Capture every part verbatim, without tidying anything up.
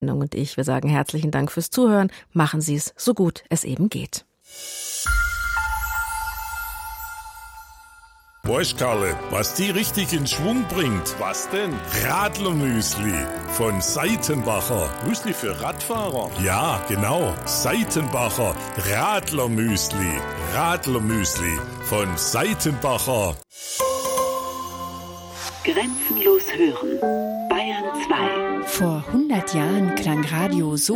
Und ich, wir sagen herzlichen Dank fürs Zuhören. Machen Sie es so gut es eben geht. Weißt Karle, was die richtig in Schwung bringt? Was denn? Radlermüsli von Seitenbacher. Müsli für Radfahrer? Ja, genau. Seitenbacher Radlermüsli. Radlermüsli von Seitenbacher. Grenzenlos hören. Bayern zwei. Vor hundert Jahren klang Radio so.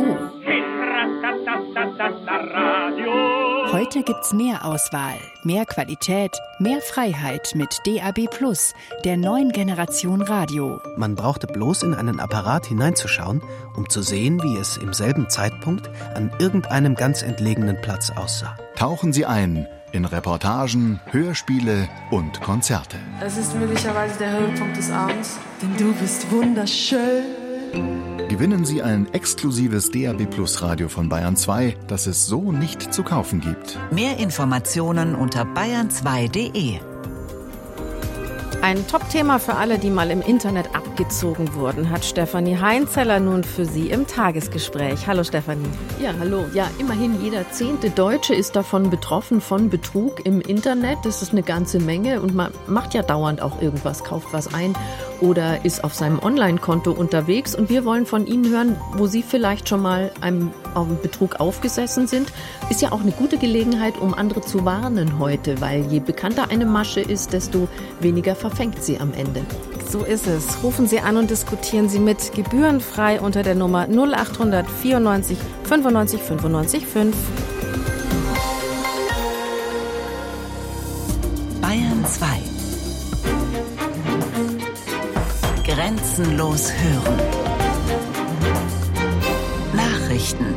Heute gibt's mehr Auswahl, mehr Qualität, mehr Freiheit mit D A B plus, der neuen Generation Radio. Man brauchte bloß in einen Apparat hineinzuschauen, um zu sehen, wie es im selben Zeitpunkt an irgendeinem ganz entlegenen Platz aussah. Tauchen Sie ein in Reportagen, Hörspiele und Konzerte. Es ist möglicherweise der Höhepunkt des Abends, denn du bist wunderschön. Gewinnen Sie ein exklusives D A B plus Radio von Bayern zwei, das es so nicht zu kaufen gibt. Mehr Informationen unter bayern zwei punkt de. Ein Top-Thema für alle, die mal im Internet abgezogen wurden, hat Stefanie Heinzeller nun für Sie im Tagesgespräch. Hallo Stefanie. Ja, hallo. Ja, immerhin jeder zehnte Deutsche ist davon betroffen, von Betrug im Internet. Das ist eine ganze Menge und man macht ja dauernd auch irgendwas, kauft was ein oder ist auf seinem Online-Konto unterwegs. Und wir wollen von Ihnen hören, wo Sie vielleicht schon mal einem, einem Betrug aufgesessen sind. Ist ja auch eine gute Gelegenheit, um andere zu warnen heute, weil je bekannter eine Masche ist, desto weniger verfängt sie am Ende. So ist es. Rufen Sie an und diskutieren Sie mit, gebührenfrei unter der Nummer null acht vierundneunzig fünfundneunzig fünfundneunzig fünf. Bayern zwei. Grenzenlos hören. Nachrichten.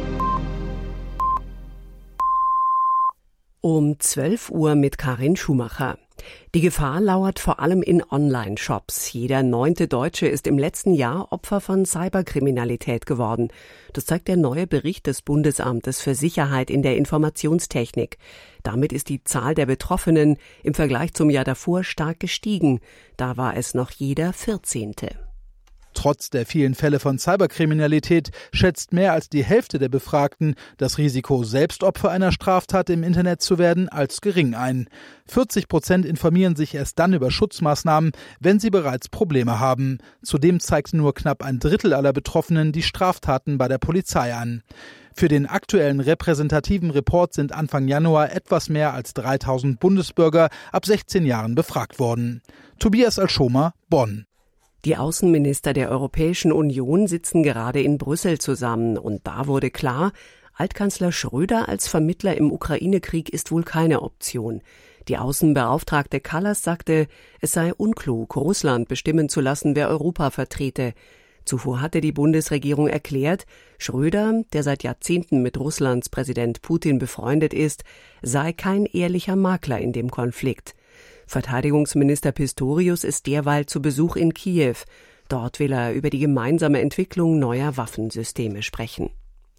Um zwölf Uhr mit Karin Schumacher. Die Gefahr lauert vor allem in Online-Shops. Jeder neunte Deutsche ist im letzten Jahr Opfer von Cyberkriminalität geworden. Das zeigt der neue Bericht des Bundesamtes für Sicherheit in der Informationstechnik. Damit ist die Zahl der Betroffenen im Vergleich zum Jahr davor stark gestiegen. Da war es noch jeder vierzehnte. Trotz der vielen Fälle von Cyberkriminalität schätzt mehr als die Hälfte der Befragten das Risiko, selbst Opfer einer Straftat im Internet zu werden, als gering ein. vierzig Prozent informieren sich erst dann über Schutzmaßnahmen, wenn sie bereits Probleme haben. Zudem zeigt nur knapp ein Drittel aller Betroffenen die Straftaten bei der Polizei an. Für den aktuellen repräsentativen Report sind Anfang Januar etwas mehr als dreitausend Bundesbürger ab sechzehn Jahren befragt worden. Tobias Alschomer, Bonn. Die Außenminister der Europäischen Union sitzen gerade in Brüssel zusammen und da wurde klar, Altkanzler Schröder als Vermittler im Ukraine-Krieg ist wohl keine Option. Die Außenbeauftragte Kallas sagte, es sei unklug, Russland bestimmen zu lassen, wer Europa vertrete. Zuvor hatte die Bundesregierung erklärt, Schröder, der seit Jahrzehnten mit Russlands Präsident Putin befreundet ist, sei kein ehrlicher Makler in dem Konflikt. Verteidigungsminister Pistorius ist derweil zu Besuch in Kiew. Dort will er über die gemeinsame Entwicklung neuer Waffensysteme sprechen.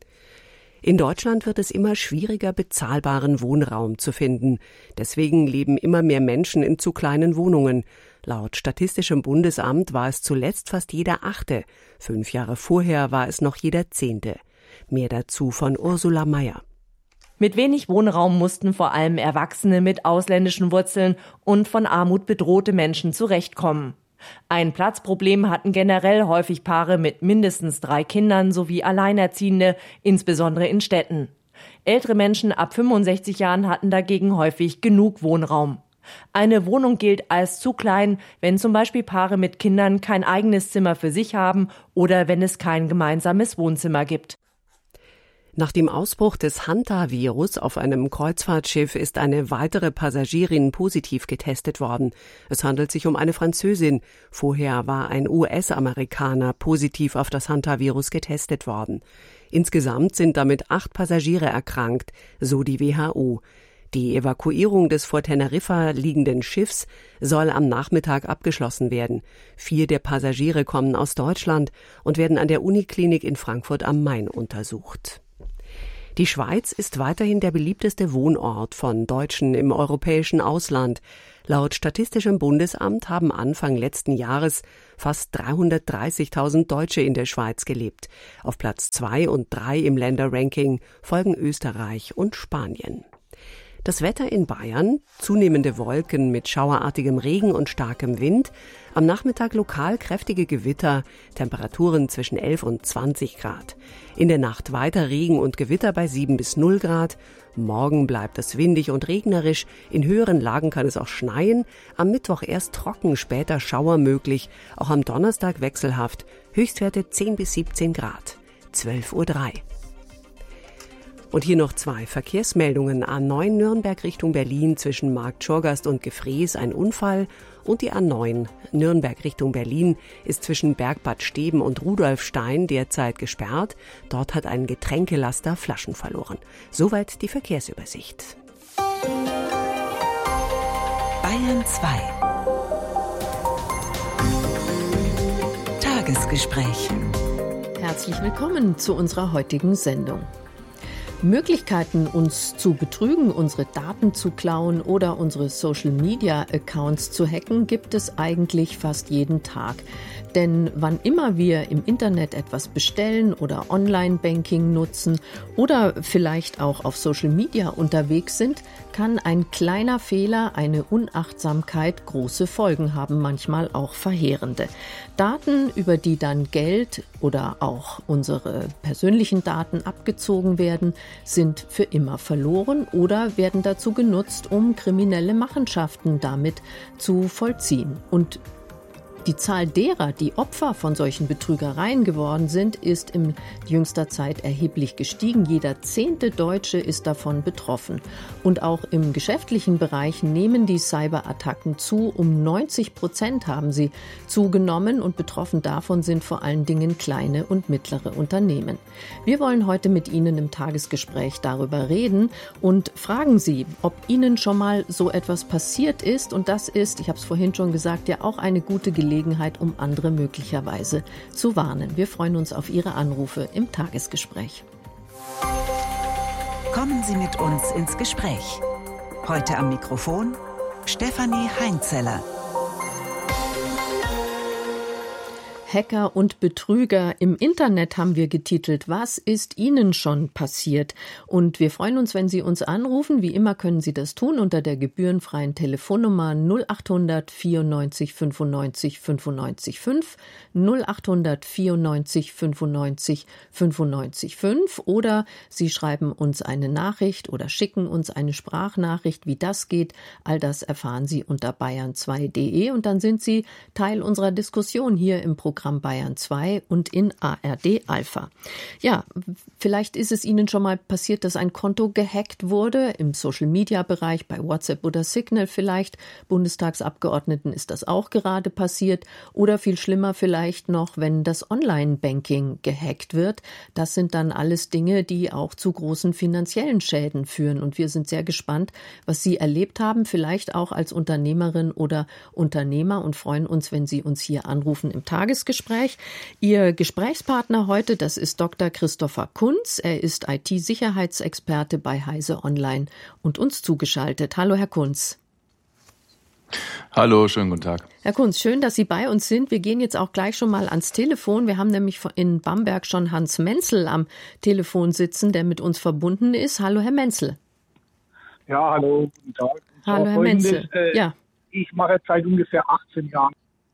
In Deutschland wird es immer schwieriger, bezahlbaren Wohnraum zu finden. Deswegen leben immer mehr Menschen in zu kleinen Wohnungen. Laut Statistischem Bundesamt war es zuletzt fast jeder Achte. Fünf Jahre vorher war es noch jeder Zehnte. Mehr dazu von Ursula Mayer. Mit wenig Wohnraum mussten vor allem Erwachsene mit ausländischen Wurzeln und von Armut bedrohte Menschen zurechtkommen. Ein Platzproblem hatten generell häufig Paare mit mindestens drei Kindern sowie Alleinerziehende, insbesondere in Städten. Ältere Menschen ab fünfundsechzig Jahren hatten dagegen häufig genug Wohnraum. Eine Wohnung gilt als zu klein, wenn zum Beispiel Paare mit Kindern kein eigenes Zimmer für sich haben oder wenn es kein gemeinsames Wohnzimmer gibt. Nach dem Ausbruch des Hanta-Virus auf einem Kreuzfahrtschiff ist eine weitere Passagierin positiv getestet worden. Es handelt sich um eine Französin. Vorher war ein U S-Amerikaner positiv auf das Hanta-Virus getestet worden. Insgesamt sind damit acht Passagiere erkrankt, so die W H O. Die Evakuierung des vor Teneriffa liegenden Schiffs soll am Nachmittag abgeschlossen werden. Vier der Passagiere kommen aus Deutschland und werden an der Uniklinik in Frankfurt am Main untersucht. Die Schweiz ist weiterhin der beliebteste Wohnort von Deutschen im europäischen Ausland. Laut Statistischem Bundesamt haben Anfang letzten Jahres fast dreihundertdreißigtausend Deutsche in der Schweiz gelebt. Auf Platz zwei und drei im Länderranking folgen Österreich und Spanien. Das Wetter in Bayern, zunehmende Wolken mit schauerartigem Regen und starkem Wind, am Nachmittag lokal kräftige Gewitter, Temperaturen zwischen elf und zwanzig Grad. In der Nacht weiter Regen und Gewitter bei sieben bis null Grad. Morgen bleibt es windig und regnerisch, in höheren Lagen kann es auch schneien, am Mittwoch erst trocken, später Schauer möglich, auch am Donnerstag wechselhaft, Höchstwerte zehn bis siebzehn Grad. zwölf Uhr drei. Und hier noch zwei Verkehrsmeldungen. A neun Nürnberg Richtung Berlin zwischen Marktschorgast und Gefrees ein Unfall. Und die A neun Nürnberg Richtung Berlin ist zwischen Bergbad Steben und Rudolfstein derzeit gesperrt. Dort hat ein Getränkelaster Flaschen verloren. Soweit die Verkehrsübersicht. Bayern zwei. Tagesgespräch. Herzlich willkommen zu unserer heutigen Sendung. Möglichkeiten, uns zu betrügen, unsere Daten zu klauen oder unsere Social-Media-Accounts zu hacken, gibt es eigentlich fast jeden Tag. Denn wann immer wir im Internet etwas bestellen oder Online-Banking nutzen oder vielleicht auch auf Social Media unterwegs sind, kann ein kleiner Fehler, eine Unachtsamkeit große Folgen haben, manchmal auch verheerende. Daten, über die dann Geld oder auch unsere persönlichen Daten abgezogen werden, sind für immer verloren oder werden dazu genutzt, um kriminelle Machenschaften damit zu vollziehen. Und die Zahl derer, die Opfer von solchen Betrügereien geworden sind, ist in jüngster Zeit erheblich gestiegen. Jeder zehnte Deutsche ist davon betroffen. Und auch im geschäftlichen Bereich nehmen die Cyberattacken zu. Um neunzig Prozent haben sie zugenommen und betroffen davon sind vor allen Dingen kleine und mittlere Unternehmen. Wir wollen heute mit Ihnen im Tagesgespräch darüber reden und fragen Sie, ob Ihnen schon mal so etwas passiert ist. Und das ist, ich habe es vorhin schon gesagt, ja auch eine gute Gelegenheit, Gelegenheit, um andere möglicherweise zu warnen. Wir freuen uns auf Ihre Anrufe im Tagesgespräch. Kommen Sie mit uns ins Gespräch. Heute am Mikrofon Stefanie Heinzeller. Hacker und Betrüger im Internet haben wir getitelt. Was ist Ihnen schon passiert? Und wir freuen uns, wenn Sie uns anrufen. Wie immer können Sie das tun unter der gebührenfreien Telefonnummer null achthundert vierundneunzig fünfundneunzig fünfundneunzig fünf, null achthundert vierundneunzig fünfundneunzig fünfundneunzig fünf oder Sie schreiben uns eine Nachricht oder schicken uns eine Sprachnachricht. Wie das geht, all das erfahren Sie unter bayern zwei punkt de und dann sind Sie Teil unserer Diskussion hier im Programm Bayern zwei und in A R D Alpha. Ja, vielleicht ist es Ihnen schon mal passiert, dass ein Konto gehackt wurde, im Social-Media-Bereich, bei WhatsApp oder Signal vielleicht. Bundestagsabgeordneten ist das auch gerade passiert. Oder viel schlimmer vielleicht noch, wenn das Online-Banking gehackt wird. Das sind dann alles Dinge, die auch zu großen finanziellen Schäden führen. Und wir sind sehr gespannt, was Sie erlebt haben, vielleicht auch als Unternehmerin oder Unternehmer und freuen uns, wenn Sie uns hier anrufen im Tagesgespräch. Gespräch. Ihr Gesprächspartner heute, das ist Doktor Christopher Kunz. Er ist I T-Sicherheitsexperte bei Heise Online und uns zugeschaltet. Hallo, Herr Kunz. Hallo, schönen guten Tag. Herr Kunz, schön, dass Sie bei uns sind. Wir gehen jetzt auch gleich schon mal ans Telefon. Wir haben nämlich in Bamberg schon Hans Menzel am Telefon sitzen, der mit uns verbunden ist. Hallo, Herr Menzel. Ja, hallo, guten Tag. Hallo, Herr Menzel. Äh, ja. Ich mache jetzt seit ungefähr achtzehn Jahren.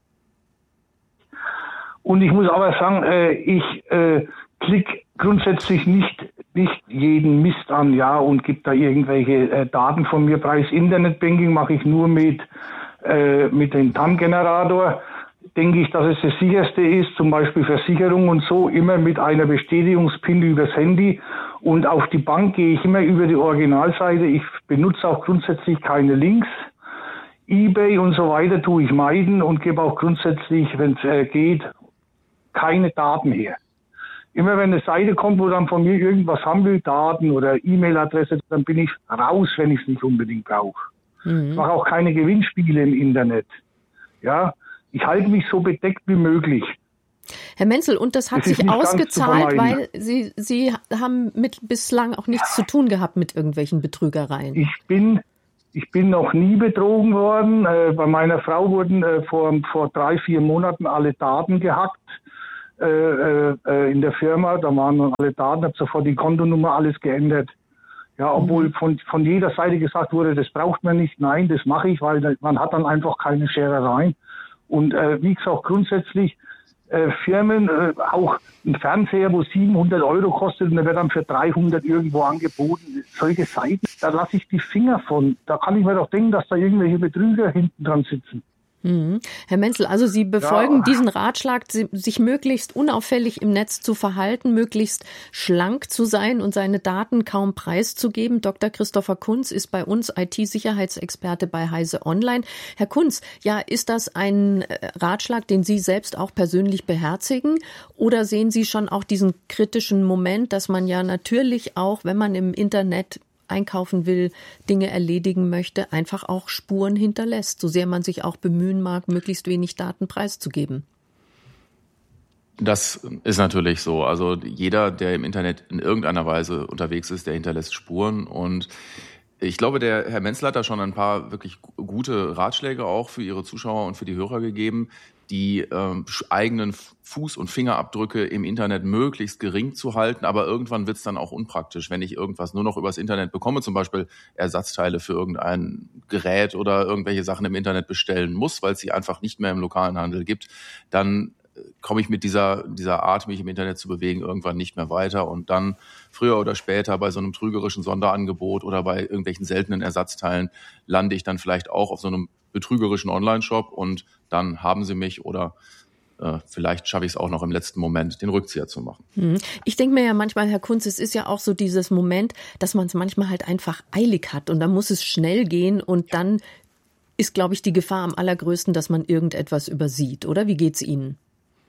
Und ich muss aber sagen, äh, ich äh, klicke grundsätzlich nicht nicht jeden Mist an, ja, und gebe da irgendwelche äh, Daten von mir preis. Internetbanking mache ich nur mit äh, mit dem T A N-Generator. Denke ich, dass es das sicherste ist, zum Beispiel Versicherung und so, immer mit einer Bestätigungspin übers Handy. Und auf die Bank gehe ich immer über die Originalseite. Ich benutze auch grundsätzlich keine Links. eBay und so weiter tue ich meiden und gebe auch grundsätzlich, wenn es äh, geht, keine Daten her. Immer wenn eine Seite kommt, wo dann von mir irgendwas haben will, Daten oder E-Mail-Adresse, dann bin ich raus, wenn ich es nicht unbedingt brauche. Mhm. Ich mache auch keine Gewinnspiele im Internet. Ja, ich halte mich so bedeckt wie möglich. Herr Menzel, und das hat das sich ausgezahlt, weil Sie, Sie haben mit bislang auch nichts zu tun gehabt mit irgendwelchen Betrügereien. Ich bin, ich bin noch nie betrogen worden. Äh, bei meiner Frau wurden äh, vor, vor drei, vier Monaten alle Daten gehackt äh, äh, in der Firma. Da waren dann alle Daten, habe sofort die Kontonummer, alles geändert. Ja, obwohl von, von jeder Seite gesagt wurde, das braucht man nicht. Nein, das mache ich, weil man hat dann einfach keine Scherereien. Und äh, wie gesagt, grundsätzlich äh, Firmen, äh, auch ein Fernseher, wo siebenhundert Euro kostet und der wird dann für dreihundert irgendwo angeboten. Solche Seiten, da lasse ich die Finger von. Da kann ich mir doch denken, dass da irgendwelche Betrüger hinten dran sitzen. Mhm. Herr Menzel, also Sie befolgen ja. diesen Ratschlag, sich möglichst unauffällig im Netz zu verhalten, möglichst schlank zu sein und seine Daten kaum preiszugeben. Doktor Christopher Kunz ist bei uns I T-Sicherheitsexperte bei Heise Online. Herr Kunz, ja, ist das ein Ratschlag, den Sie selbst auch persönlich beherzigen? Oder sehen Sie schon auch diesen kritischen Moment, dass man ja natürlich auch, wenn man im Internet einkaufen will, Dinge erledigen möchte, einfach auch Spuren hinterlässt, so sehr man sich auch bemühen mag, möglichst wenig Daten preiszugeben? Das ist natürlich so. Also jeder, der im Internet in irgendeiner Weise unterwegs ist, der hinterlässt Spuren. Und ich glaube, der Herr Menzel hat da schon ein paar wirklich gute Ratschläge auch für Ihre Zuschauer und für die Hörer gegeben, die ähm, eigenen Fuß- und Fingerabdrücke im Internet möglichst gering zu halten. Aber irgendwann wird es dann auch unpraktisch, wenn ich irgendwas nur noch übers Internet bekomme, zum Beispiel Ersatzteile für irgendein Gerät oder irgendwelche Sachen im Internet bestellen muss, weil es sie einfach nicht mehr im lokalen Handel gibt, dann komme ich mit dieser, dieser Art, mich im Internet zu bewegen, irgendwann nicht mehr weiter. Und dann früher oder später bei so einem trügerischen Sonderangebot oder bei irgendwelchen seltenen Ersatzteilen lande ich dann vielleicht auch auf so einem betrügerischen Online-Shop und dann haben sie mich oder äh, vielleicht schaffe ich es auch noch im letzten Moment, den Rückzieher zu machen. Ich denke mir ja manchmal, Herr Kunz, es ist ja auch so dieses Moment, dass man es manchmal halt einfach eilig hat und dann muss es schnell gehen und dann ist, glaube ich, die Gefahr am allergrößten, dass man irgendetwas übersieht, oder? Wie geht's Ihnen?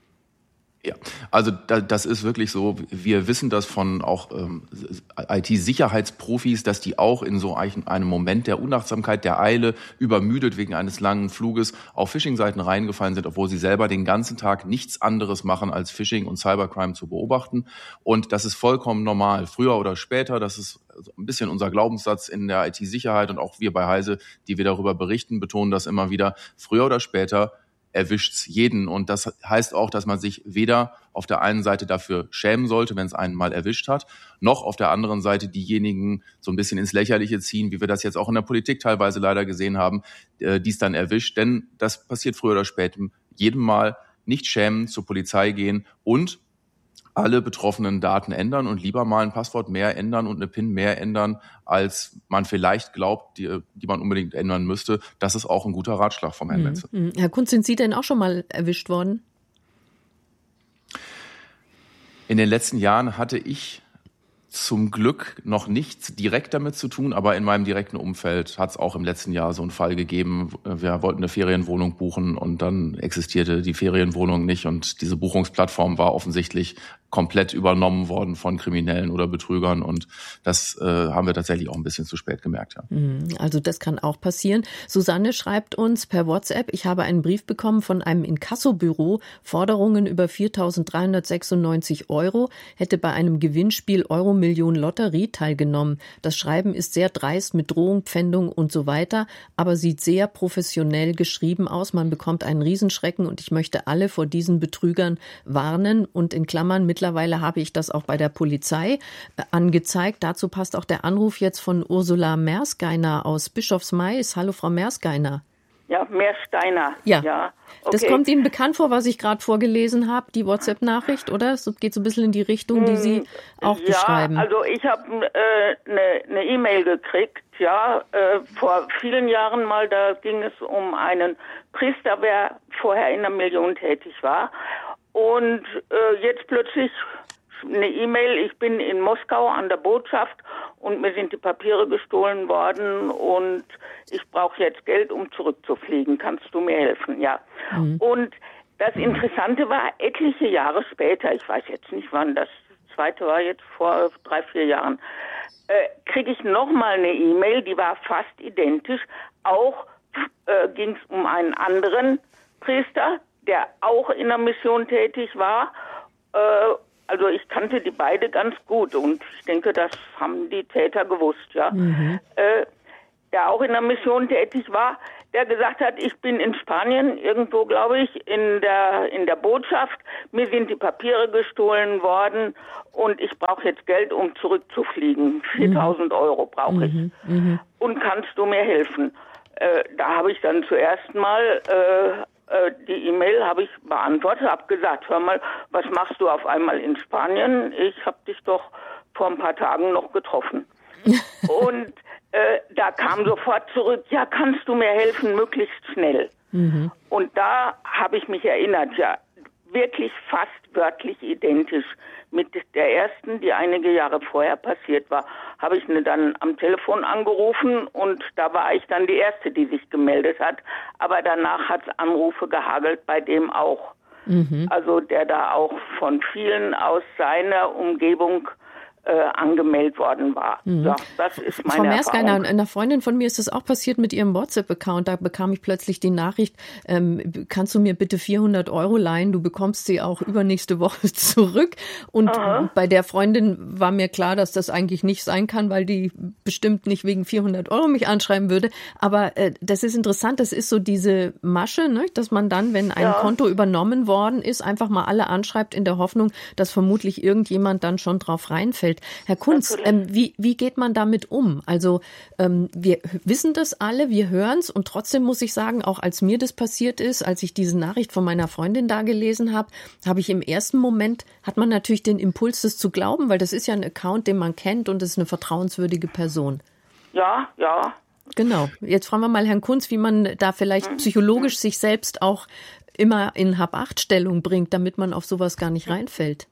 Ja, also da, das ist wirklich so. Wir wissen das von auch ähm, I T-Sicherheitsprofis, dass die auch in so einem Moment der Unachtsamkeit, der Eile, übermüdet wegen eines langen Fluges auf Phishing-Seiten reingefallen sind, obwohl sie selber den ganzen Tag nichts anderes machen, als Phishing und Cybercrime zu beobachten. Und das ist vollkommen normal. Früher oder später, das ist ein bisschen unser Glaubenssatz in der I T-Sicherheit und auch wir bei Heise, die wir darüber berichten, betonen das immer wieder. Früher oder später erwischt's jeden. Und das heißt auch, dass man sich weder auf der einen Seite dafür schämen sollte, wenn es einen mal erwischt hat, noch auf der anderen Seite diejenigen so ein bisschen ins Lächerliche ziehen, wie wir das jetzt auch in der Politik teilweise leider gesehen haben, äh, die es dann erwischt. Denn das passiert früher oder später jedem Mal. Nicht schämen, zur Polizei gehen und alle betroffenen Daten ändern und lieber mal ein Passwort mehr ändern und eine PIN mehr ändern, als man vielleicht glaubt, die, die man unbedingt ändern müsste. Das ist auch ein guter Ratschlag vom Herrn Menzel. Mhm. Herr Kunz, sind Sie denn auch schon mal erwischt worden? In den letzten Jahren hatte ich zum Glück noch nichts direkt damit zu tun, aber in meinem direkten Umfeld hat es auch im letzten Jahr so einen Fall gegeben. Wir wollten eine Ferienwohnung buchen und dann existierte die Ferienwohnung nicht und diese Buchungsplattform war offensichtlich komplett übernommen worden von Kriminellen oder Betrügern und das äh, haben wir tatsächlich auch ein bisschen zu spät gemerkt. Ja. Also das kann auch passieren. Susanne schreibt uns per WhatsApp, ich habe einen Brief bekommen von einem Inkassobüro, Forderungen über viertausenddreihundertsechsundneunzig Euro, hätte bei einem Gewinnspiel Euro-Million Lotterie teilgenommen. Das Schreiben ist sehr dreist mit Drohung, Pfändung und so weiter, aber sieht sehr professionell geschrieben aus. Man bekommt einen Riesenschrecken und ich möchte alle vor diesen Betrügern warnen und in Klammern mit Mittlerweile habe ich das auch bei der Polizei angezeigt. Dazu passt auch der Anruf jetzt von Ursula Mersgeiner aus Bischofsmais. Hallo, Frau Mersgeiner. Ja, Meersteiner. Ja, ja. Okay. Das kommt Ihnen bekannt vor, was ich gerade vorgelesen habe, die WhatsApp-Nachricht, oder? Es geht so ein bisschen in die Richtung, die Sie auch ja, beschreiben. Ja, also ich habe eine äh, ne E-Mail gekriegt, ja, äh, vor vielen Jahren mal, da ging es um einen Priester, der vorher in der Million tätig war. Und äh, jetzt plötzlich eine E-Mail, ich bin in Moskau an der Botschaft und mir sind die Papiere gestohlen worden und ich brauche jetzt Geld, um zurückzufliegen. Kannst du mir helfen? Ja. Mhm. Und das Interessante war, etliche Jahre später, ich weiß jetzt nicht wann, das zweite war jetzt vor drei, vier Jahren, äh, kriege ich nochmal eine E-Mail, die war fast identisch. Auch äh, ging es um einen anderen Priester, der auch in der Mission tätig war. Äh, also ich kannte die beide ganz gut und ich denke, das haben die Täter gewusst, ja. Mhm. Äh, der auch in der Mission tätig war, der gesagt hat, ich bin in Spanien, irgendwo glaube ich, in der in der Botschaft, mir sind die Papiere gestohlen worden und ich brauche jetzt Geld, um zurückzufliegen. viertausend Euro brauche ich. Mhm. Mhm. Und kannst du mir helfen? Äh, da habe ich dann zuerst mal äh, äh, die E-Mail habe ich beantwortet, habe gesagt, hör mal, was machst du auf einmal in Spanien? Ich habe dich doch vor ein paar Tagen noch getroffen. Und äh, da kam sofort zurück, ja, kannst du mir helfen, möglichst schnell. Mhm. Und da habe ich mich erinnert, ja, wirklich fast wörtlich identisch mit der ersten, die einige Jahre vorher passiert war, habe ich ne dann am Telefon angerufen und da war ich dann die Erste, die sich gemeldet hat. Aber danach hat es Anrufe gehagelt, bei dem auch. Mhm. Also der da auch von vielen aus seiner Umgebung Äh, angemeldet worden war. Mhm. Ja, das ist meine Frau Mersker, Erfahrung. einer, einer Freundin von mir ist das auch passiert mit ihrem WhatsApp-Account. Da bekam ich plötzlich die Nachricht, ähm, kannst du mir bitte vierhundert Euro leihen? Du bekommst sie auch übernächste Woche zurück. Und Aha. bei der Freundin war mir klar, dass das eigentlich nicht sein kann, weil die bestimmt nicht wegen vierhundert Euro mich anschreiben würde. Aber äh, das ist interessant, das ist so diese Masche, ne? Dass man dann, wenn ein ja. Konto übernommen worden ist, einfach mal alle anschreibt in der Hoffnung, dass vermutlich irgendjemand dann schon drauf reinfällt. Herr Kunz, ähm, wie, wie geht man damit um? Also ähm, wir wissen das alle, wir hören es und trotzdem muss ich sagen, auch als mir das passiert ist, als ich diese Nachricht von meiner Freundin da gelesen habe, habe ich im ersten Moment, hat man natürlich den Impuls, das zu glauben, weil das ist ja ein Account, den man kennt und das ist eine vertrauenswürdige Person. Ja, ja. Genau. Jetzt fragen wir mal Herrn Kunz, wie man da vielleicht mhm. psychologisch sich selbst auch immer in Hab-Acht-Stellung bringt, damit man auf sowas gar nicht reinfällt.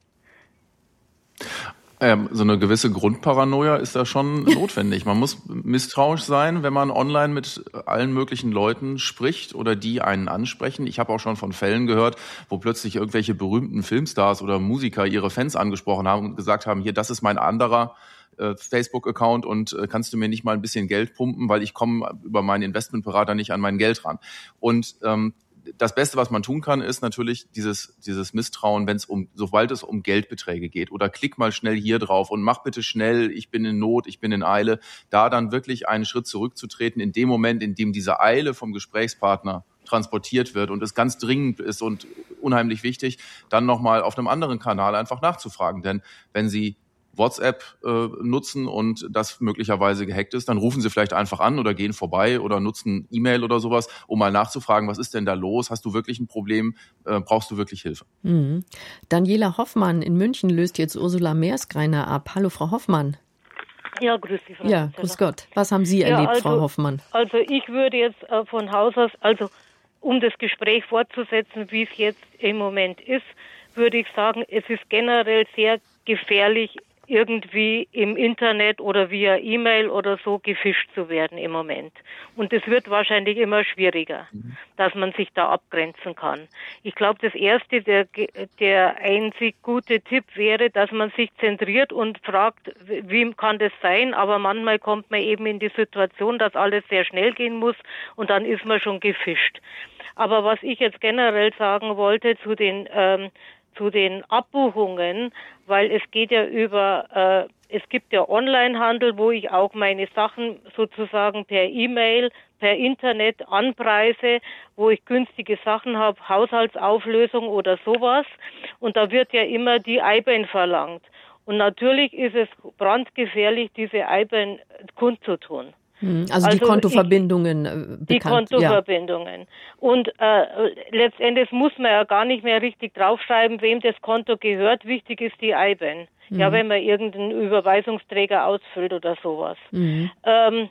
Ähm, so eine gewisse Grundparanoia ist da schon notwendig. Man muss misstrauisch sein, wenn man online mit allen möglichen Leuten spricht oder die einen ansprechen. Ich habe auch schon von Fällen gehört, wo plötzlich irgendwelche berühmten Filmstars oder Musiker ihre Fans angesprochen haben und gesagt haben, hier, das ist mein anderer äh, Facebook-Account und äh, kannst du mir nicht mal ein bisschen Geld pumpen, weil ich komme über meinen Investmentberater nicht an mein Geld ran. Und ähm, das Beste, was man tun kann, ist natürlich dieses dieses Misstrauen, wenn es um, sobald es um Geldbeträge geht oder klick mal schnell hier drauf und mach bitte schnell, ich bin in Not, ich bin in Eile, da dann wirklich einen Schritt zurückzutreten in dem Moment, in dem diese Eile vom Gesprächspartner transportiert wird und es ganz dringend ist und unheimlich wichtig, dann nochmal auf einem anderen Kanal einfach nachzufragen. Denn wenn Sie WhatsApp äh, nutzen und das möglicherweise gehackt ist, dann rufen Sie vielleicht einfach an oder gehen vorbei oder nutzen E-Mail oder sowas, um mal nachzufragen, was ist denn da los? Hast du wirklich ein Problem? Äh, brauchst du wirklich Hilfe? Mhm. Daniela Hoffmann in München löst jetzt Ursula Meerskreiner ab. Hallo, Frau Hoffmann. Ja, grüß Sie, Frau Ja, grüß Gott. Was haben Sie ja, erlebt, also, Frau Hoffmann? Also ich würde jetzt äh, von Haus aus, also um das Gespräch fortzusetzen, wie es jetzt im Moment ist, würde ich sagen, es ist generell sehr gefährlich, irgendwie im Internet oder via E-Mail oder so gefischt zu werden im Moment. Und es wird wahrscheinlich immer schwieriger, mhm. dass man sich da abgrenzen kann. Ich glaube, das erste, der, der einzig gute Tipp wäre, dass man sich zentriert und fragt, wie kann das sein? Aber manchmal kommt man eben in die Situation, dass alles sehr schnell gehen muss und dann ist man schon gefischt. Aber was ich jetzt generell sagen wollte zu den ähm, zu den Abbuchungen, weil es geht ja über, äh, es gibt ja Onlinehandel, wo ich auch meine Sachen sozusagen per E-Mail, per Internet anpreise, wo ich günstige Sachen habe, Haushaltsauflösung oder sowas. Und da wird ja immer die I B A N verlangt. Und natürlich ist es brandgefährlich, diese I B A N kundzutun. Also, also die Kontoverbindungen ich, bekannt. Die Kontoverbindungen. Ja. Und äh, letztendlich muss man ja gar nicht mehr richtig draufschreiben, wem das Konto gehört. Wichtig ist die I B A N. Mhm. Ja, wenn man irgendeinen Überweisungsträger ausfüllt oder sowas. Mhm. Ähm,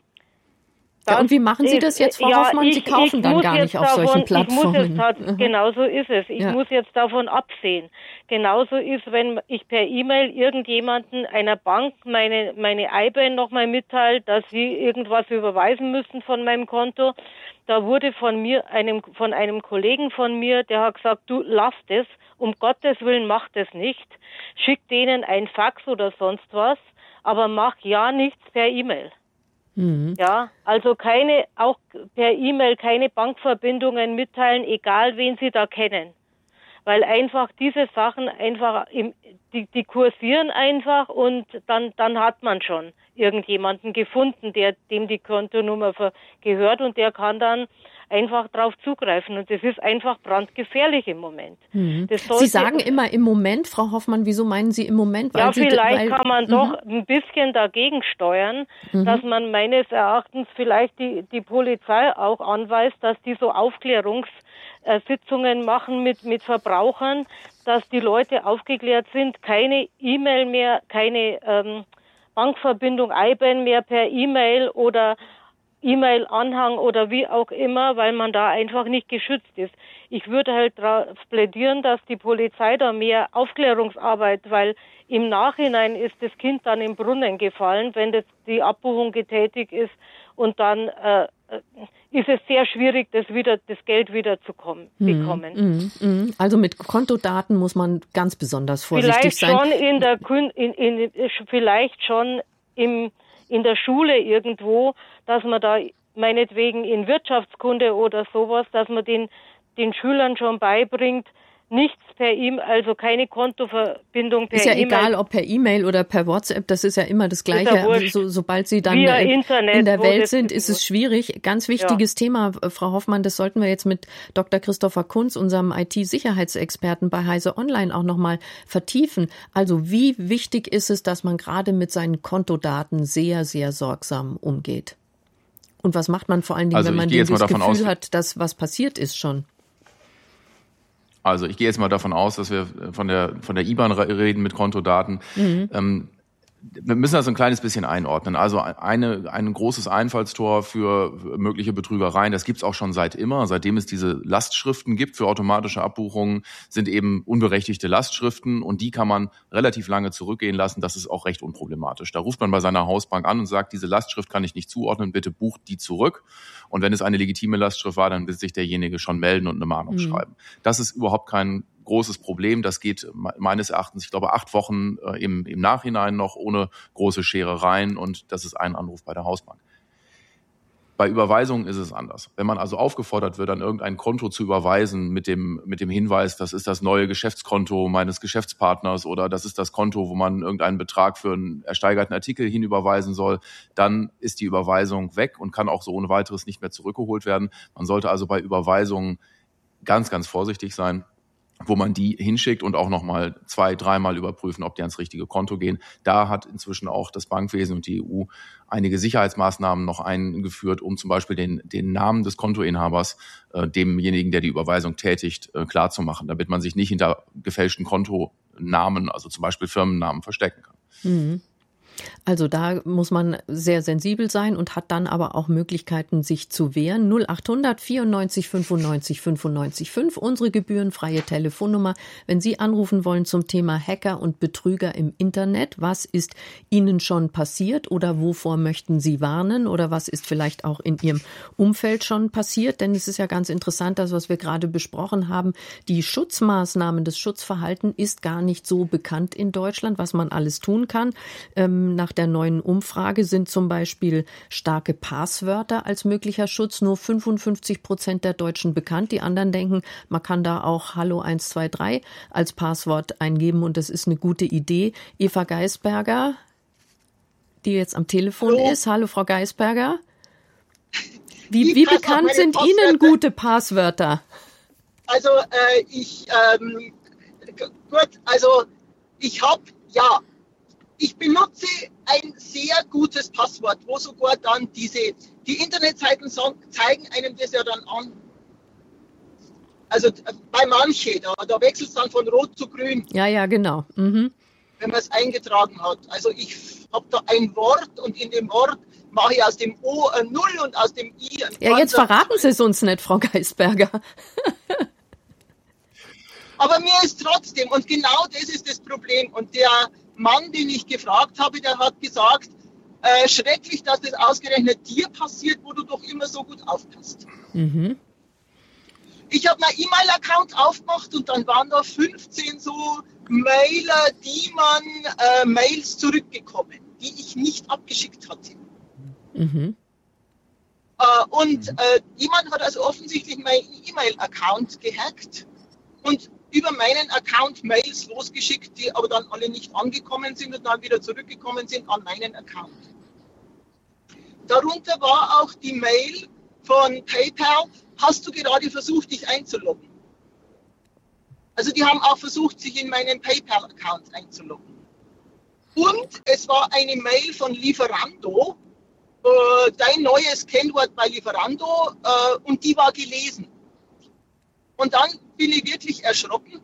ja, und wie machen Sie das jetzt, Frau ja, Hoffmann? Sie ich, kaufen ich dann gar nicht auf davon, solchen Plattformen. Ich muss jetzt, mhm. Genau so ist es. Ich ja. muss jetzt davon absehen. Genauso ist, wenn ich per E-Mail irgendjemanden einer Bank meine, meine I B A N nochmal mitteilt, dass sie irgendwas überweisen müssen von meinem Konto. Da wurde von mir, einem, von einem Kollegen von mir, der hat gesagt, du lass das, um Gottes Willen mach das nicht. Schick denen ein Fax oder sonst was, aber mach ja nichts per E-Mail. Mhm. Ja, also keine, auch per E-Mail keine Bankverbindungen mitteilen, egal wen Sie da kennen. Weil einfach diese Sachen einfach, im, die, die kursieren einfach und dann, dann hat man schon irgendjemanden gefunden, der dem die Kontonummer gehört und der kann dann einfach drauf zugreifen und das ist einfach brandgefährlich im Moment. Mhm. Sie sagen immer im Moment, Frau Hoffmann, wieso meinen Sie im Moment? Weil ja, Sie, vielleicht weil, kann man mhm. doch ein bisschen dagegen steuern, mhm. dass man meines Erachtens vielleicht die, die Polizei auch anweist, dass die so Aufklärungssitzungen machen mit, mit Verbrauchern, dass die Leute aufgeklärt sind, keine E-Mail mehr, keine ähm, Bankverbindung I B A N mehr per E-Mail oder E-Mail-Anhang oder wie auch immer, weil man da einfach nicht geschützt ist. Ich würde halt darauf plädieren, dass die Polizei da mehr Aufklärungsarbeit, weil im Nachhinein ist das Kind dann im Brunnen gefallen, wenn das die Abbuchung getätigt ist und dann äh, ist es sehr schwierig, das wieder, das Geld wieder zu kommen, bekommen. Mm, mm, mm. Also mit Kontodaten muss man ganz besonders vorsichtig vielleicht sein. Schon in der, in, in, vielleicht schon im in der Schule irgendwo, dass man da meinetwegen in Wirtschaftskunde oder sowas, dass man den, den Schülern schon beibringt, nichts per E-Mail, also keine Kontoverbindung per E-Mail. Ist ja E-Mail. egal, ob per E-Mail oder per WhatsApp, das ist ja immer das Gleiche. Ja so, sobald Sie dann Via äh, Internet, in der Welt sind, ist es schwierig. Ganz wichtiges ja. Thema, Frau Hoffmann, das sollten wir jetzt mit Doktor Christopher Kunz, unserem I T-Sicherheitsexperten bei Heise Online, auch nochmal vertiefen. Also wie wichtig ist es, dass man gerade mit seinen Kontodaten sehr, sehr sorgsam umgeht? Und was macht man vor allen Dingen, also wenn man dieses Gefühl aus, hat, dass was passiert ist schon? Also ich gehe jetzt mal davon aus, dass wir von der von der I B A N reden mit Kontodaten. Mhm. Ähm, wir müssen das ein kleines bisschen einordnen. Also eine ein großes Einfallstor für mögliche Betrügereien, das gibt's auch schon seit immer. Seitdem es diese Lastschriften gibt für automatische Abbuchungen, sind eben unberechtigte Lastschriften und die kann man relativ lange zurückgehen lassen. Das ist auch recht unproblematisch. Da ruft man bei seiner Hausbank an und sagt, diese Lastschrift kann ich nicht zuordnen, bitte bucht die zurück. Und wenn es eine legitime Lastschrift war, dann wird sich derjenige schon melden und eine Mahnung mhm. schreiben. Das ist überhaupt kein großes Problem. Das geht meines Erachtens, ich glaube, acht Wochen äh, im, im Nachhinein noch ohne große Scherereien und das ist ein Anruf bei der Hausbank. Bei Überweisungen ist es anders. Wenn man also aufgefordert wird, an irgendein Konto zu überweisen mit dem, mit dem Hinweis, das ist das neue Geschäftskonto meines Geschäftspartners oder das ist das Konto, wo man irgendeinen Betrag für einen ersteigerten Artikel hinüberweisen soll, dann ist die Überweisung weg und kann auch so ohne weiteres nicht mehr zurückgeholt werden. Man sollte also bei Überweisungen ganz, ganz vorsichtig sein, wo man die hinschickt und auch nochmal zwei, dreimal überprüfen, ob die ans richtige Konto gehen. Da hat inzwischen auch das Bankwesen und die E U einige Sicherheitsmaßnahmen noch eingeführt, um zum Beispiel den, den Namen des Kontoinhabers, äh, demjenigen, der die Überweisung tätigt, äh, klarzumachen, damit man sich nicht hinter gefälschten Kontonamen, also zum Beispiel Firmennamen, verstecken kann. Mhm. Also da muss man sehr sensibel sein und hat dann aber auch Möglichkeiten, sich zu wehren. null acht hundert vierundneunzig fünfundneunzig fünfundneunzig fünf, unsere gebührenfreie Telefonnummer. Wenn Sie anrufen wollen zum Thema Hacker und Betrüger im Internet, was ist Ihnen schon passiert oder wovor möchten Sie warnen oder was ist vielleicht auch in Ihrem Umfeld schon passiert? Denn es ist ja ganz interessant, das, was wir gerade besprochen haben. Die Schutzmaßnahmen, das Schutzverhalten ist gar nicht so bekannt in Deutschland, was man alles tun kann. Ähm, Nach der neuen Umfrage sind zum Beispiel starke Passwörter als möglicher Schutz nur fünfundfünfzig Prozent der Deutschen bekannt. Die anderen denken, man kann da auch Hallo eins zwei drei als Passwort eingeben und das ist eine gute Idee. Eva Geisberger, die jetzt am Telefon Hallo. ist. Hallo, Frau Geisberger. Wie, wie bekannt sind Passwörter. Ihnen gute Passwörter? Also äh, ich, ähm, gut, also ich habe, ja, ich benutze ein sehr gutes Passwort, wo sogar dann diese, die Internetseiten sagen, zeigen einem das ja dann an. Also bei manchen, da, da wechselt es dann von rot zu grün. Ja, ja, genau. Mhm. Wenn man es eingetragen hat. Also ich habe da ein Wort und in dem Wort mache ich aus dem O ein Null und aus dem I ein Ja, jetzt verraten Sie es uns nicht, Frau Geisberger. Aber mir ist trotzdem, und genau das ist das Problem. Und der Mann, den ich gefragt habe, der hat gesagt, äh, schrecklich, dass das ausgerechnet dir passiert, wo du doch immer so gut aufpasst. Mhm. Ich habe meinen E-Mail-Account aufgemacht und dann waren da fünfzehn so Mailer, die man äh, Mails zurückbekommen, die ich nicht abgeschickt hatte. Mhm. Äh, und äh, jemand hat also offensichtlich meinen E-Mail-Account gehackt und über meinen Account Mails losgeschickt, die aber dann alle nicht angekommen sind und dann wieder zurückgekommen sind an meinen Account. Darunter war auch die Mail von PayPal, hast du gerade versucht, dich einzuloggen? Also die haben auch versucht, sich in meinen PayPal-Account einzuloggen. Und es war eine Mail von Lieferando, äh, dein neues Kennwort bei Lieferando, äh, und die war gelesen. Und dann bin ich wirklich erschrocken,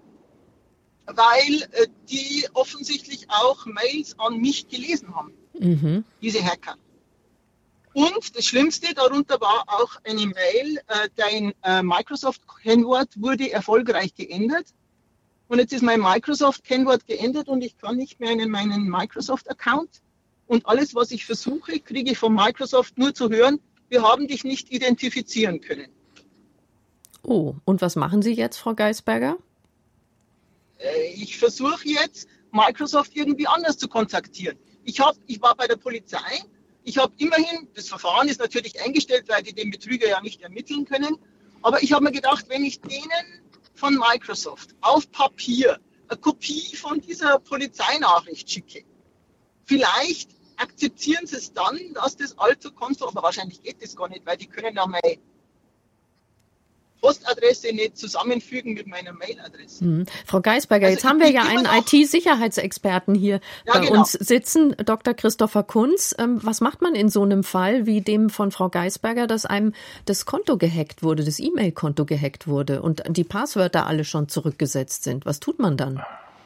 weil äh, die offensichtlich auch Mails an mich gelesen haben, Mhm. diese Hacker. Und das Schlimmste darunter war auch eine Mail, äh, dein äh, Microsoft-Kennwort wurde erfolgreich geändert. Und jetzt ist mein Microsoft-Kennwort geändert und ich kann nicht mehr in meinen Microsoft-Account. Und alles, was ich versuche, kriege ich von Microsoft nur zu hören, wir haben dich nicht identifizieren können. Oh, und was machen Sie jetzt, Frau Geisberger? Äh, ich versuche jetzt, Microsoft irgendwie anders zu kontaktieren. Ich, hab, ich war bei der Polizei. Ich habe immerhin, das Verfahren ist natürlich eingestellt, weil die den Betrüger ja nicht ermitteln können. Aber ich habe mir gedacht, wenn ich denen von Microsoft auf Papier eine Kopie von dieser Polizeinachricht schicke, vielleicht akzeptieren sie es dann, dass das alte Konto, aber wahrscheinlich geht das gar nicht, weil die können ja meine Postadresse nicht zusammenfügen mit meiner Mailadresse. Hm. Frau Geisberger, Also jetzt haben wir ich- ja ich einen immer noch- I T-Sicherheitsexperten hier Ja, bei genau. uns sitzen, Doktor Christopher Kunz. Ähm, was macht man in so einem Fall wie dem von Frau Geisberger, dass einem das Konto gehackt wurde, das E-Mail-Konto gehackt wurde und die Passwörter alle schon zurückgesetzt sind? Was tut man dann?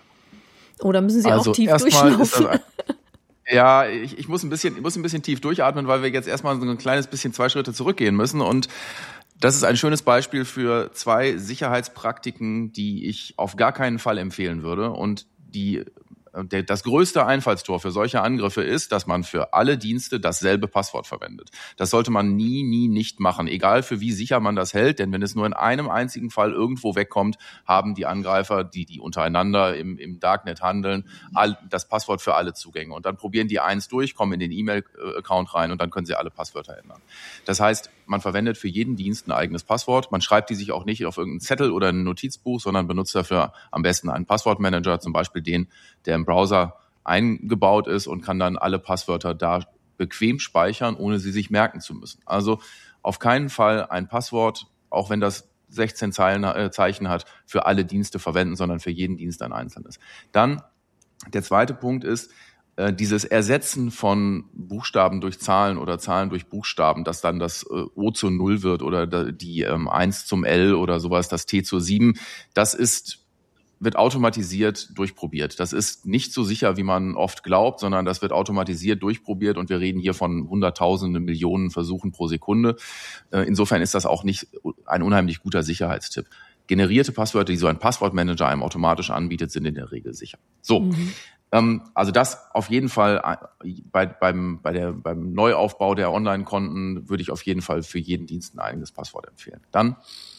Oder müssen Sie Also auch tief erstmal ist durchlaufen? das ein- Ja, ich, ich muss ein bisschen, ich muss ein bisschen tief durchatmen, weil wir jetzt erstmal so ein kleines bisschen zwei Schritte zurückgehen müssen. Und das ist ein schönes Beispiel für zwei Sicherheitspraktiken, die ich auf gar keinen Fall empfehlen würde. Und die, der, das größte Einfallstor für solche Angriffe ist, dass man für alle Dienste dasselbe Passwort verwendet. Das sollte man nie, nie nicht machen, egal für wie sicher man das hält. Denn wenn es nur in einem einzigen Fall irgendwo wegkommt, haben die Angreifer, die die untereinander im, im Darknet handeln, all, das Passwort für alle Zugänge. Und dann probieren die eins durch, kommen in den E-Mail-Account rein und dann können sie alle Passwörter ändern. Das heißt, man verwendet für jeden Dienst ein eigenes Passwort. Man schreibt die sich auch nicht auf irgendeinen Zettel oder ein Notizbuch, sondern benutzt dafür am besten einen Passwortmanager, zum Beispiel den, der im Browser eingebaut ist und kann dann alle Passwörter da bequem speichern, ohne sie sich merken zu müssen. Also auf keinen Fall ein Passwort, auch wenn das sechzehn Zeilen, äh, Zeichen hat, für alle Dienste verwenden, sondern für jeden Dienst ein einzelnes. Dann der zweite Punkt ist, äh, dieses Ersetzen von Buchstaben durch Zahlen oder Zahlen durch Buchstaben, dass dann das äh, O zur Null wird oder da, die ähm, eins zum L oder sowas, das T zur sieben, das ist wird automatisiert durchprobiert. Das ist nicht so sicher, wie man oft glaubt, sondern das wird automatisiert durchprobiert und wir reden hier von Hunderttausenden, Millionen Versuchen pro Sekunde. Insofern ist das auch nicht ein unheimlich guter Sicherheitstipp. Generierte Passwörter, die so ein Passwortmanager einem automatisch anbietet, sind in der Regel sicher. So, mhm. ähm, also das auf jeden Fall bei, beim, bei der, beim Neuaufbau der Online-Konten würde ich auf jeden Fall für jeden Dienst ein eigenes Passwort empfehlen. Dann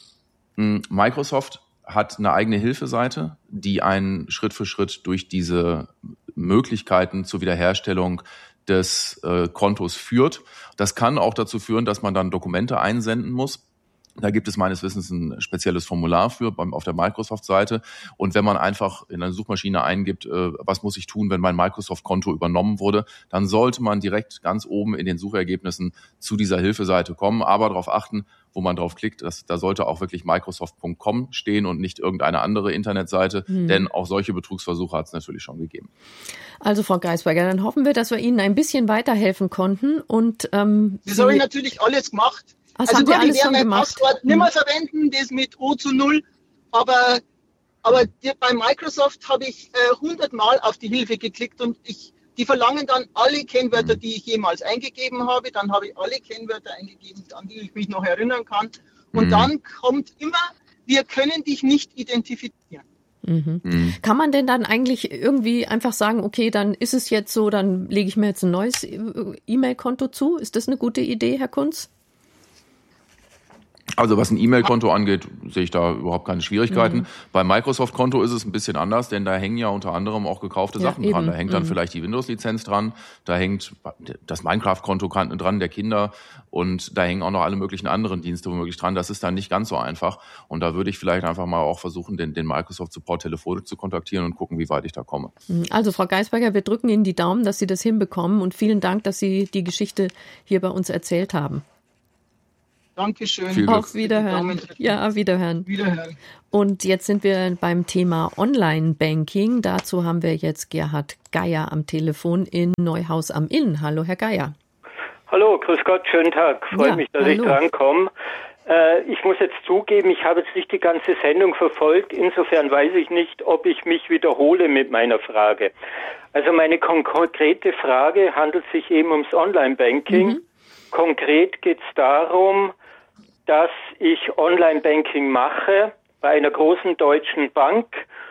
mh, Microsoft hat eine eigene Hilfeseite, die einen Schritt für Schritt durch diese Möglichkeiten zur Wiederherstellung des äh, Kontos führt. Das kann auch dazu führen, dass man dann Dokumente einsenden muss. Da gibt es meines Wissens ein spezielles Formular für beim, auf der Microsoft-Seite. Und wenn man einfach in eine Suchmaschine eingibt, äh, was muss ich tun, wenn mein Microsoft-Konto übernommen wurde, dann sollte man direkt ganz oben in den Suchergebnissen zu dieser Hilfeseite kommen. Aber darauf achten, wo man drauf klickt, dass, da sollte auch wirklich Microsoft Punkt com stehen und nicht irgendeine andere Internetseite. Hm. Denn auch solche Betrugsversuche hat es natürlich schon gegeben. Also Frau Geisberger, dann hoffen wir, dass wir Ihnen ein bisschen weiterhelfen konnten. Und ähm, das habe ich natürlich alles gemacht. Das also haben gut, wir alles ich werde schon mein gemacht. Passwort nicht mehr verwenden, das mit O zu Null, aber, aber die, bei Microsoft habe ich hundertmal äh, auf die Hilfe geklickt und ich, die verlangen dann alle Kennwörter, die ich jemals eingegeben habe, dann habe ich alle Kennwörter eingegeben, an die ich mich noch erinnern kann und mhm. dann kommt immer, wir können dich nicht identifizieren. Mhm. Mhm. Kann man denn dann eigentlich irgendwie einfach sagen, okay, dann ist es jetzt so, dann lege ich mir jetzt ein neues E-Mail-Konto zu? Ist das eine gute Idee, Herr Kunz? Also was ein E-Mail-Konto angeht, sehe ich da überhaupt keine Schwierigkeiten. Mhm. Beim Microsoft-Konto ist es ein bisschen anders, denn da hängen ja unter anderem auch gekaufte Ja, Sachen eben. dran. Da hängt dann Mhm. vielleicht die Windows-Lizenz dran, da hängt das Minecraft-Konto dran der Kinder und da hängen auch noch alle möglichen anderen Dienste womöglich dran. Das ist dann nicht ganz so einfach. Und da würde ich vielleicht einfach mal auch versuchen, den, den Microsoft-Support telefonisch zu kontaktieren und gucken, wie weit ich da komme. Also Frau Geisberger, wir drücken Ihnen die Daumen, dass Sie das hinbekommen und vielen Dank, dass Sie die Geschichte hier bei uns erzählt haben. Dankeschön. Viel Glück. Auf Wiederhören. Ja, auf Wiederhören. Wiederhören. Und jetzt sind wir beim Thema Online-Banking. Dazu haben wir jetzt Gerhard Geier am Telefon in Neuhaus am Inn. Hallo, Herr Geier. Hallo, grüß Gott, schönen Tag. Freut Ja, mich, dass hallo. ich drankomme. Äh, ich muss jetzt zugeben, ich habe jetzt nicht die ganze Sendung verfolgt. Insofern weiß ich nicht, ob ich mich wiederhole mit meiner Frage. Also meine kon- konkrete Frage handelt sich eben ums Online-Banking. Mhm. Konkret geht es darum, dass ich Online-Banking mache bei einer großen deutschen Bank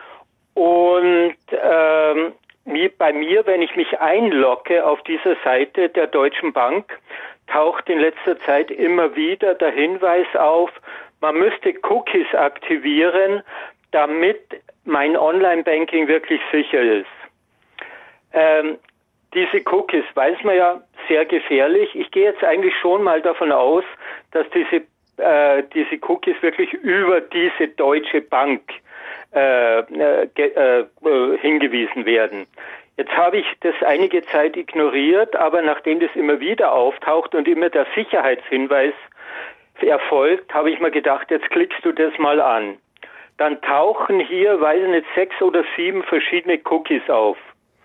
und ähm, wie bei mir, wenn ich mich einlogge auf dieser Seite der Deutschen Bank, taucht in letzter Zeit immer wieder der Hinweis auf, man müsste Cookies aktivieren, damit mein Online-Banking wirklich sicher ist. Ähm, diese Cookies, weiß man ja, sehr gefährlich. Ich gehe jetzt eigentlich schon mal davon aus, dass diese äh, diese Cookies wirklich über diese Deutsche Bank äh, äh, äh, hingewiesen werden. Jetzt habe ich das einige Zeit ignoriert, aber nachdem das immer wieder auftaucht und immer der Sicherheitshinweis erfolgt, habe ich mir gedacht, jetzt klickst du das mal an. Dann tauchen hier, weiß ich nicht, sechs oder sieben verschiedene Cookies auf.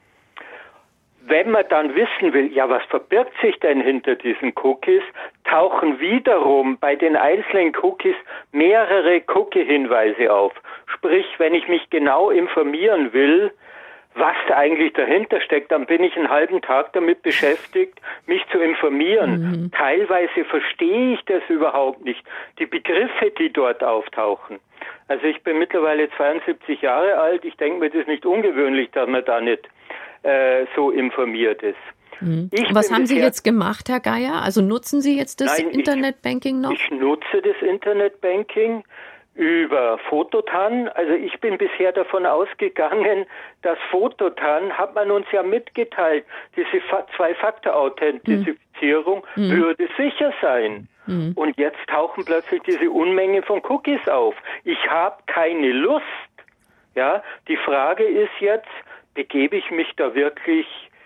Wenn man dann wissen will, ja, was verbirgt sich denn hinter diesen Cookies, tauchen wiederum bei den einzelnen Cookies mehrere Cookie-Hinweise auf. Sprich, wenn ich mich genau informieren will, was da eigentlich dahinter steckt, dann bin ich einen halben Tag damit beschäftigt, mich zu informieren. Mhm. Teilweise verstehe ich das überhaupt nicht, die Begriffe, die dort auftauchen. Also ich bin mittlerweile zweiundsiebzig Jahre alt, ich denke mir, das ist nicht ungewöhnlich, dass man da nicht äh, so informiert ist. Mhm. Was haben Sie jetzt gemacht, Herr Geier? Also nutzen Sie jetzt das Nein, Internetbanking noch? Ich nutze das Internetbanking über Fototan. Also ich bin bisher davon ausgegangen, dass Fototan, hat man uns ja mitgeteilt, diese Fa- Zwei-Faktor-Authentifizierung Mhm. würde sicher sein. Mhm. Und jetzt tauchen plötzlich diese Unmenge von Cookies auf. Ich habe keine Lust. Ja, die Frage ist jetzt, begebe ich mich da wirklich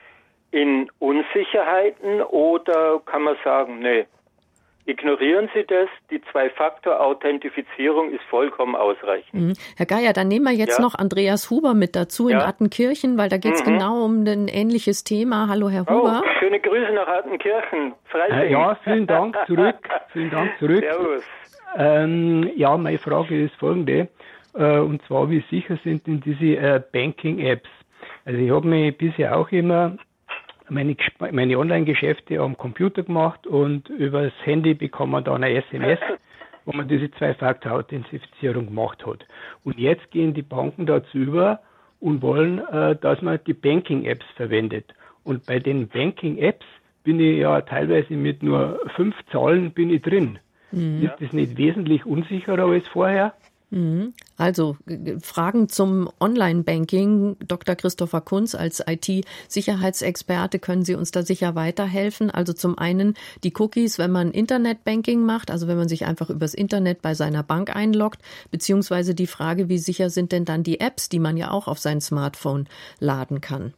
in Unsicherheiten oder kann man sagen, nee, ignorieren Sie das, die Zwei-Faktor-Authentifizierung ist vollkommen ausreichend. Mhm. Herr Geier, dann nehmen wir jetzt Ja. noch Andreas Huber mit dazu in Ja. Attenkirchen, weil da geht es Mhm. genau um ein ähnliches Thema. Hallo, Herr Huber. Oh, schöne Grüße nach Attenkirchen. Freising. Äh, ja, vielen Dank zurück. Vielen Dank zurück. Servus. Ähm, ja, meine Frage ist folgende. Äh, und zwar, wie sicher sind denn diese äh, Banking-Apps? Also ich habe mich bisher auch immer meine, meine Online-Geschäfte am Computer gemacht und über das Handy bekommt man dann eine S M S, wo man diese Zwei-Faktor-Authentifizierung gemacht hat. Und jetzt gehen die Banken dazu über und wollen, äh, dass man die Banking-Apps verwendet. Und bei den Banking-Apps bin ich ja teilweise mit nur fünf Zahlen bin ich drin. Mhm. Ist das nicht wesentlich unsicherer als vorher? Mhm. Also g- Fragen zum Online-Banking. Doktor Christopher Kunz als I T-Sicherheitsexperte, können Sie uns da sicher weiterhelfen? Also zum einen die Cookies, wenn man Internet-Banking macht, also wenn man sich einfach übers Internet bei seiner Bank einloggt, beziehungsweise die Frage, wie sicher sind denn dann die Apps, die man ja auch auf sein Smartphone laden kann?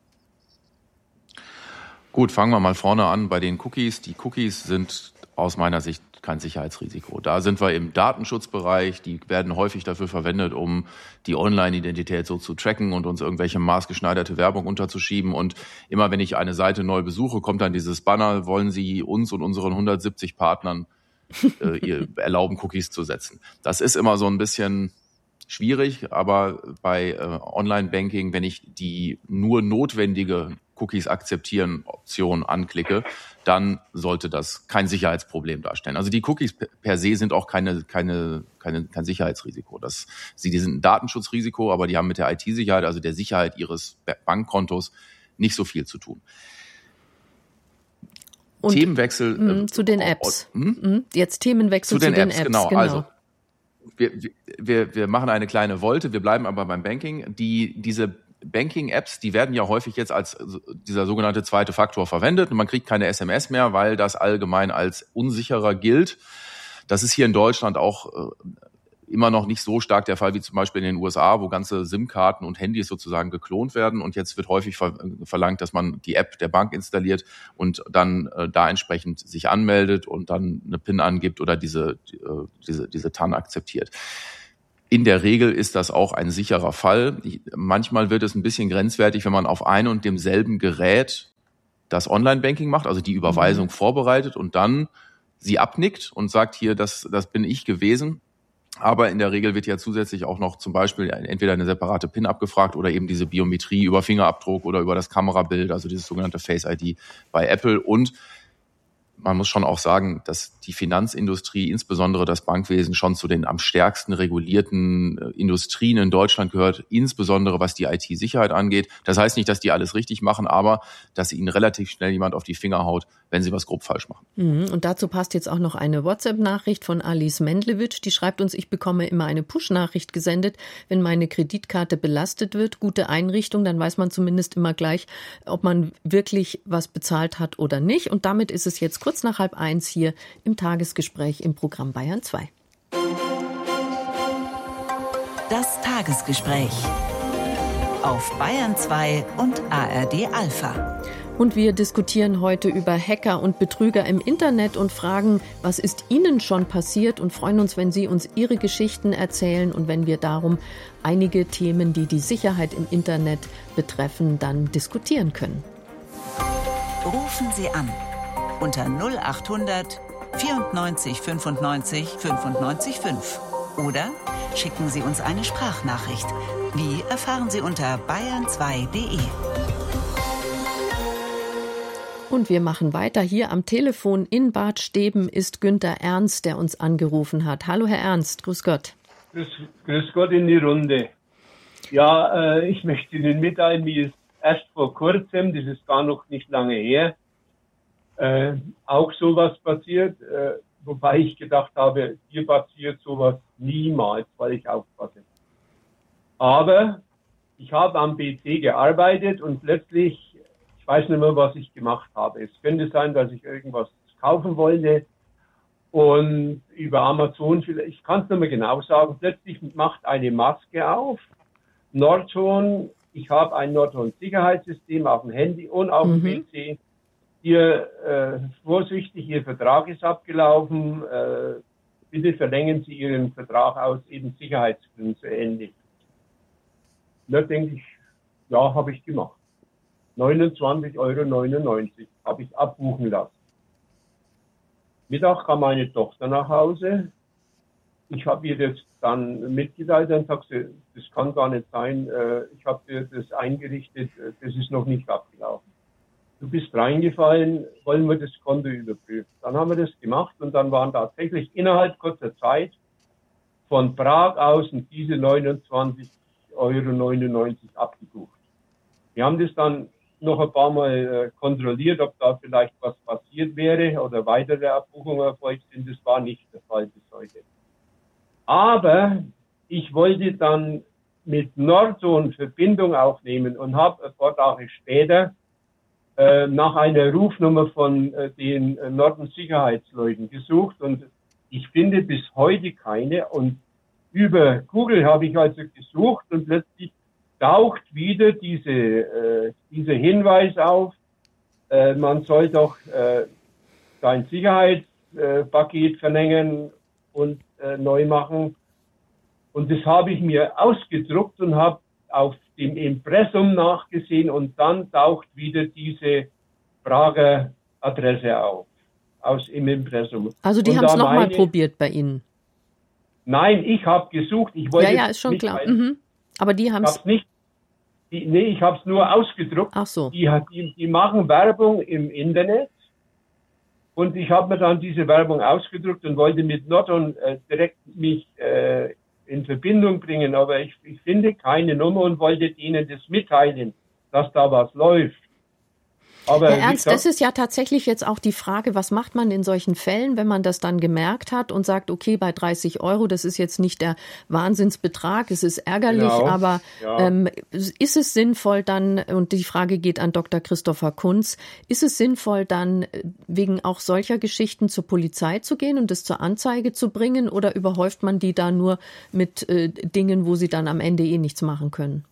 Gut, fangen wir mal vorne an bei den Cookies. Die Cookies sind aus meiner Sicht kein Sicherheitsrisiko. Da sind wir im Datenschutzbereich. Die werden häufig dafür verwendet, um die Online-Identität so zu tracken und uns irgendwelche maßgeschneiderte Werbung unterzuschieben. Und immer wenn ich eine Seite neu besuche, kommt dann dieses Banner, wollen Sie uns und unseren hundertsiebzig Partnern äh, ihr erlauben, Cookies zu setzen. Das ist immer so ein bisschen schwierig, aber bei äh, Online-Banking, wenn ich die nur notwendige Cookies akzeptieren Option anklicke, dann sollte das kein Sicherheitsproblem darstellen. Also die Cookies per se sind auch keine, keine, keine, kein Sicherheitsrisiko. Das, sie, die sind ein Datenschutzrisiko, aber die haben mit der I T-Sicherheit, also der Sicherheit Ihres Bankkontos, nicht so viel zu tun. Und, Themenwechsel. Mh, zu den Apps. Hm? Jetzt Themenwechsel zu den, zu den Apps, Apps. Genau, genau. Also wir, wir, wir machen eine kleine Wolte, wir bleiben aber beim Banking. Die, diese Banking-Apps, die werden ja häufig jetzt als dieser sogenannte zweite Faktor verwendet und man kriegt keine S M S mehr, weil das allgemein als unsicherer gilt. Das ist hier in Deutschland auch immer noch nicht so stark der Fall wie zum Beispiel in den U S A, wo ganze SIM-Karten und Handys sozusagen geklont werden. Und jetzt wird häufig ver- verlangt, dass man die App der Bank installiert und dann äh, da entsprechend sich anmeldet und dann eine PIN angibt oder diese, äh, diese, diese T A N akzeptiert. In der Regel ist das auch ein sicherer Fall. Ich, manchmal wird es ein bisschen grenzwertig, wenn man auf ein und demselben Gerät das Online-Banking macht, also die Überweisung mhm. vorbereitet und dann sie abnickt und sagt, hier, das, das bin ich gewesen. Aber in der Regel wird ja zusätzlich auch noch zum Beispiel entweder eine separate PIN abgefragt oder eben diese Biometrie über Fingerabdruck oder über das Kamerabild, also dieses sogenannte Face I D bei Apple. Und man muss schon auch sagen, dass die Finanzindustrie, insbesondere das Bankwesen, schon zu den am stärksten regulierten Industrien in Deutschland gehört, insbesondere was die I T-Sicherheit angeht. Das heißt nicht, dass die alles richtig machen, aber dass ihnen relativ schnell jemand auf die Finger haut, wenn sie was grob falsch machen. Und dazu passt jetzt auch noch eine WhatsApp-Nachricht von Alice Mendlewitsch. Die schreibt uns, ich bekomme immer eine Push-Nachricht gesendet, wenn meine Kreditkarte belastet wird. Gute Einrichtung, dann weiß man zumindest immer gleich, ob man wirklich was bezahlt hat oder nicht. Und damit ist es jetzt kurz nach halb eins hier im Tagesgespräch im Programm Bayern zwei. Das Tagesgespräch auf Bayern zwei und A R D Alpha. Und wir diskutieren heute über Hacker und Betrüger im Internet und fragen, was ist Ihnen schon passiert, und freuen uns, wenn Sie uns Ihre Geschichten erzählen und wenn wir darum einige Themen, die die Sicherheit im Internet betreffen, dann diskutieren können. Rufen Sie an unter null acht hundert vierundneunzig fünfundneunzig fünfundneunzig fünf oder schicken Sie uns eine Sprachnachricht. Wie erfahren Sie unter bayern zwei punkt de. Und wir machen weiter. Hier am Telefon in Bad Steben ist Günther Ernst, der uns angerufen hat. Hallo Herr Ernst, grüß Gott. Grüß, grüß Gott in die Runde. Ja, äh, ich möchte Ihnen mitteilen, mir ist erst vor kurzem, das ist gar noch nicht lange her, äh, auch sowas passiert, äh, wobei ich gedacht habe, hier passiert sowas niemals, weil ich aufpasse. Aber ich habe am P C gearbeitet und plötzlich, ich weiß nicht mehr, was ich gemacht habe. Es könnte sein, dass ich irgendwas kaufen wollte und über Amazon, ich kann es nicht mehr genau sagen, plötzlich macht eine Maske auf, Nordton, ich habe ein Nordton-Sicherheitssystem auf dem Handy und auf dem mhm. P C. Ihr, äh, vorsichtig, Ihr Vertrag ist abgelaufen, äh, bitte verlängern Sie Ihren Vertrag aus eben Sicherheitsgründen zu Ende. Da denke ich, ja, habe ich gemacht. neunundzwanzig Euro neunundneunzig habe ich abbuchen lassen. Mittag kam meine Tochter nach Hause. Ich habe ihr das dann mitgeteilt und sagte sie, das kann gar nicht sein. Ich habe dir das eingerichtet, das ist noch nicht abgelaufen. Du bist reingefallen, wollen wir das Konto überprüfen. Dann haben wir das gemacht und dann waren tatsächlich innerhalb kurzer Zeit von Prag aus diese neunundzwanzig Euro neunundneunzig abgebucht. Wir haben das dann noch ein paar Mal äh, kontrolliert, ob da vielleicht was passiert wäre oder weitere Abbuchungen erfolgt sind. Das war nicht der Fall bis heute. Aber ich wollte dann mit Nordton Verbindung aufnehmen und habe ein paar Tage später äh, nach einer Rufnummer von äh, den äh, Nordton-Sicherheitsleuten gesucht und ich finde bis heute keine. Und über Google habe ich also gesucht und plötzlich taucht wieder diese, äh, dieser Hinweis auf, äh, man soll doch äh, sein Sicherheitspaket äh, verlängern und äh, neu machen. Und das habe ich mir ausgedruckt und habe auf dem Impressum nachgesehen und dann taucht wieder diese Prager Adresse auf, aus im Impressum. Also die haben es nochmal probiert bei Ihnen? Nein, ich habe gesucht. Ich wollte ja, ja, ist schon klar. Mhm. Aber die haben es nicht. Die, nee, ich habe es nur ausgedruckt. Ach so. Die, die, die machen Werbung im Internet. Und ich habe mir dann diese Werbung ausgedruckt und wollte mit Nordton äh, direkt mich äh, in Verbindung bringen. Aber ich, ich finde keine Nummer und wollte denen das mitteilen, dass da was läuft. Aber Herr Ernst, gesagt, das ist ja tatsächlich jetzt auch die Frage, was macht man in solchen Fällen, wenn man das dann gemerkt hat und sagt, okay, bei dreißig Euro, das ist jetzt nicht der Wahnsinnsbetrag, es ist ärgerlich, genau, aber ja. ähm, ist es sinnvoll dann, und die Frage geht an Doktor Christopher Kunz, ist es sinnvoll dann wegen auch solcher Geschichten zur Polizei zu gehen und das zur Anzeige zu bringen, oder überhäuft man die da nur mit äh, Dingen, wo sie dann am Ende eh nichts machen können?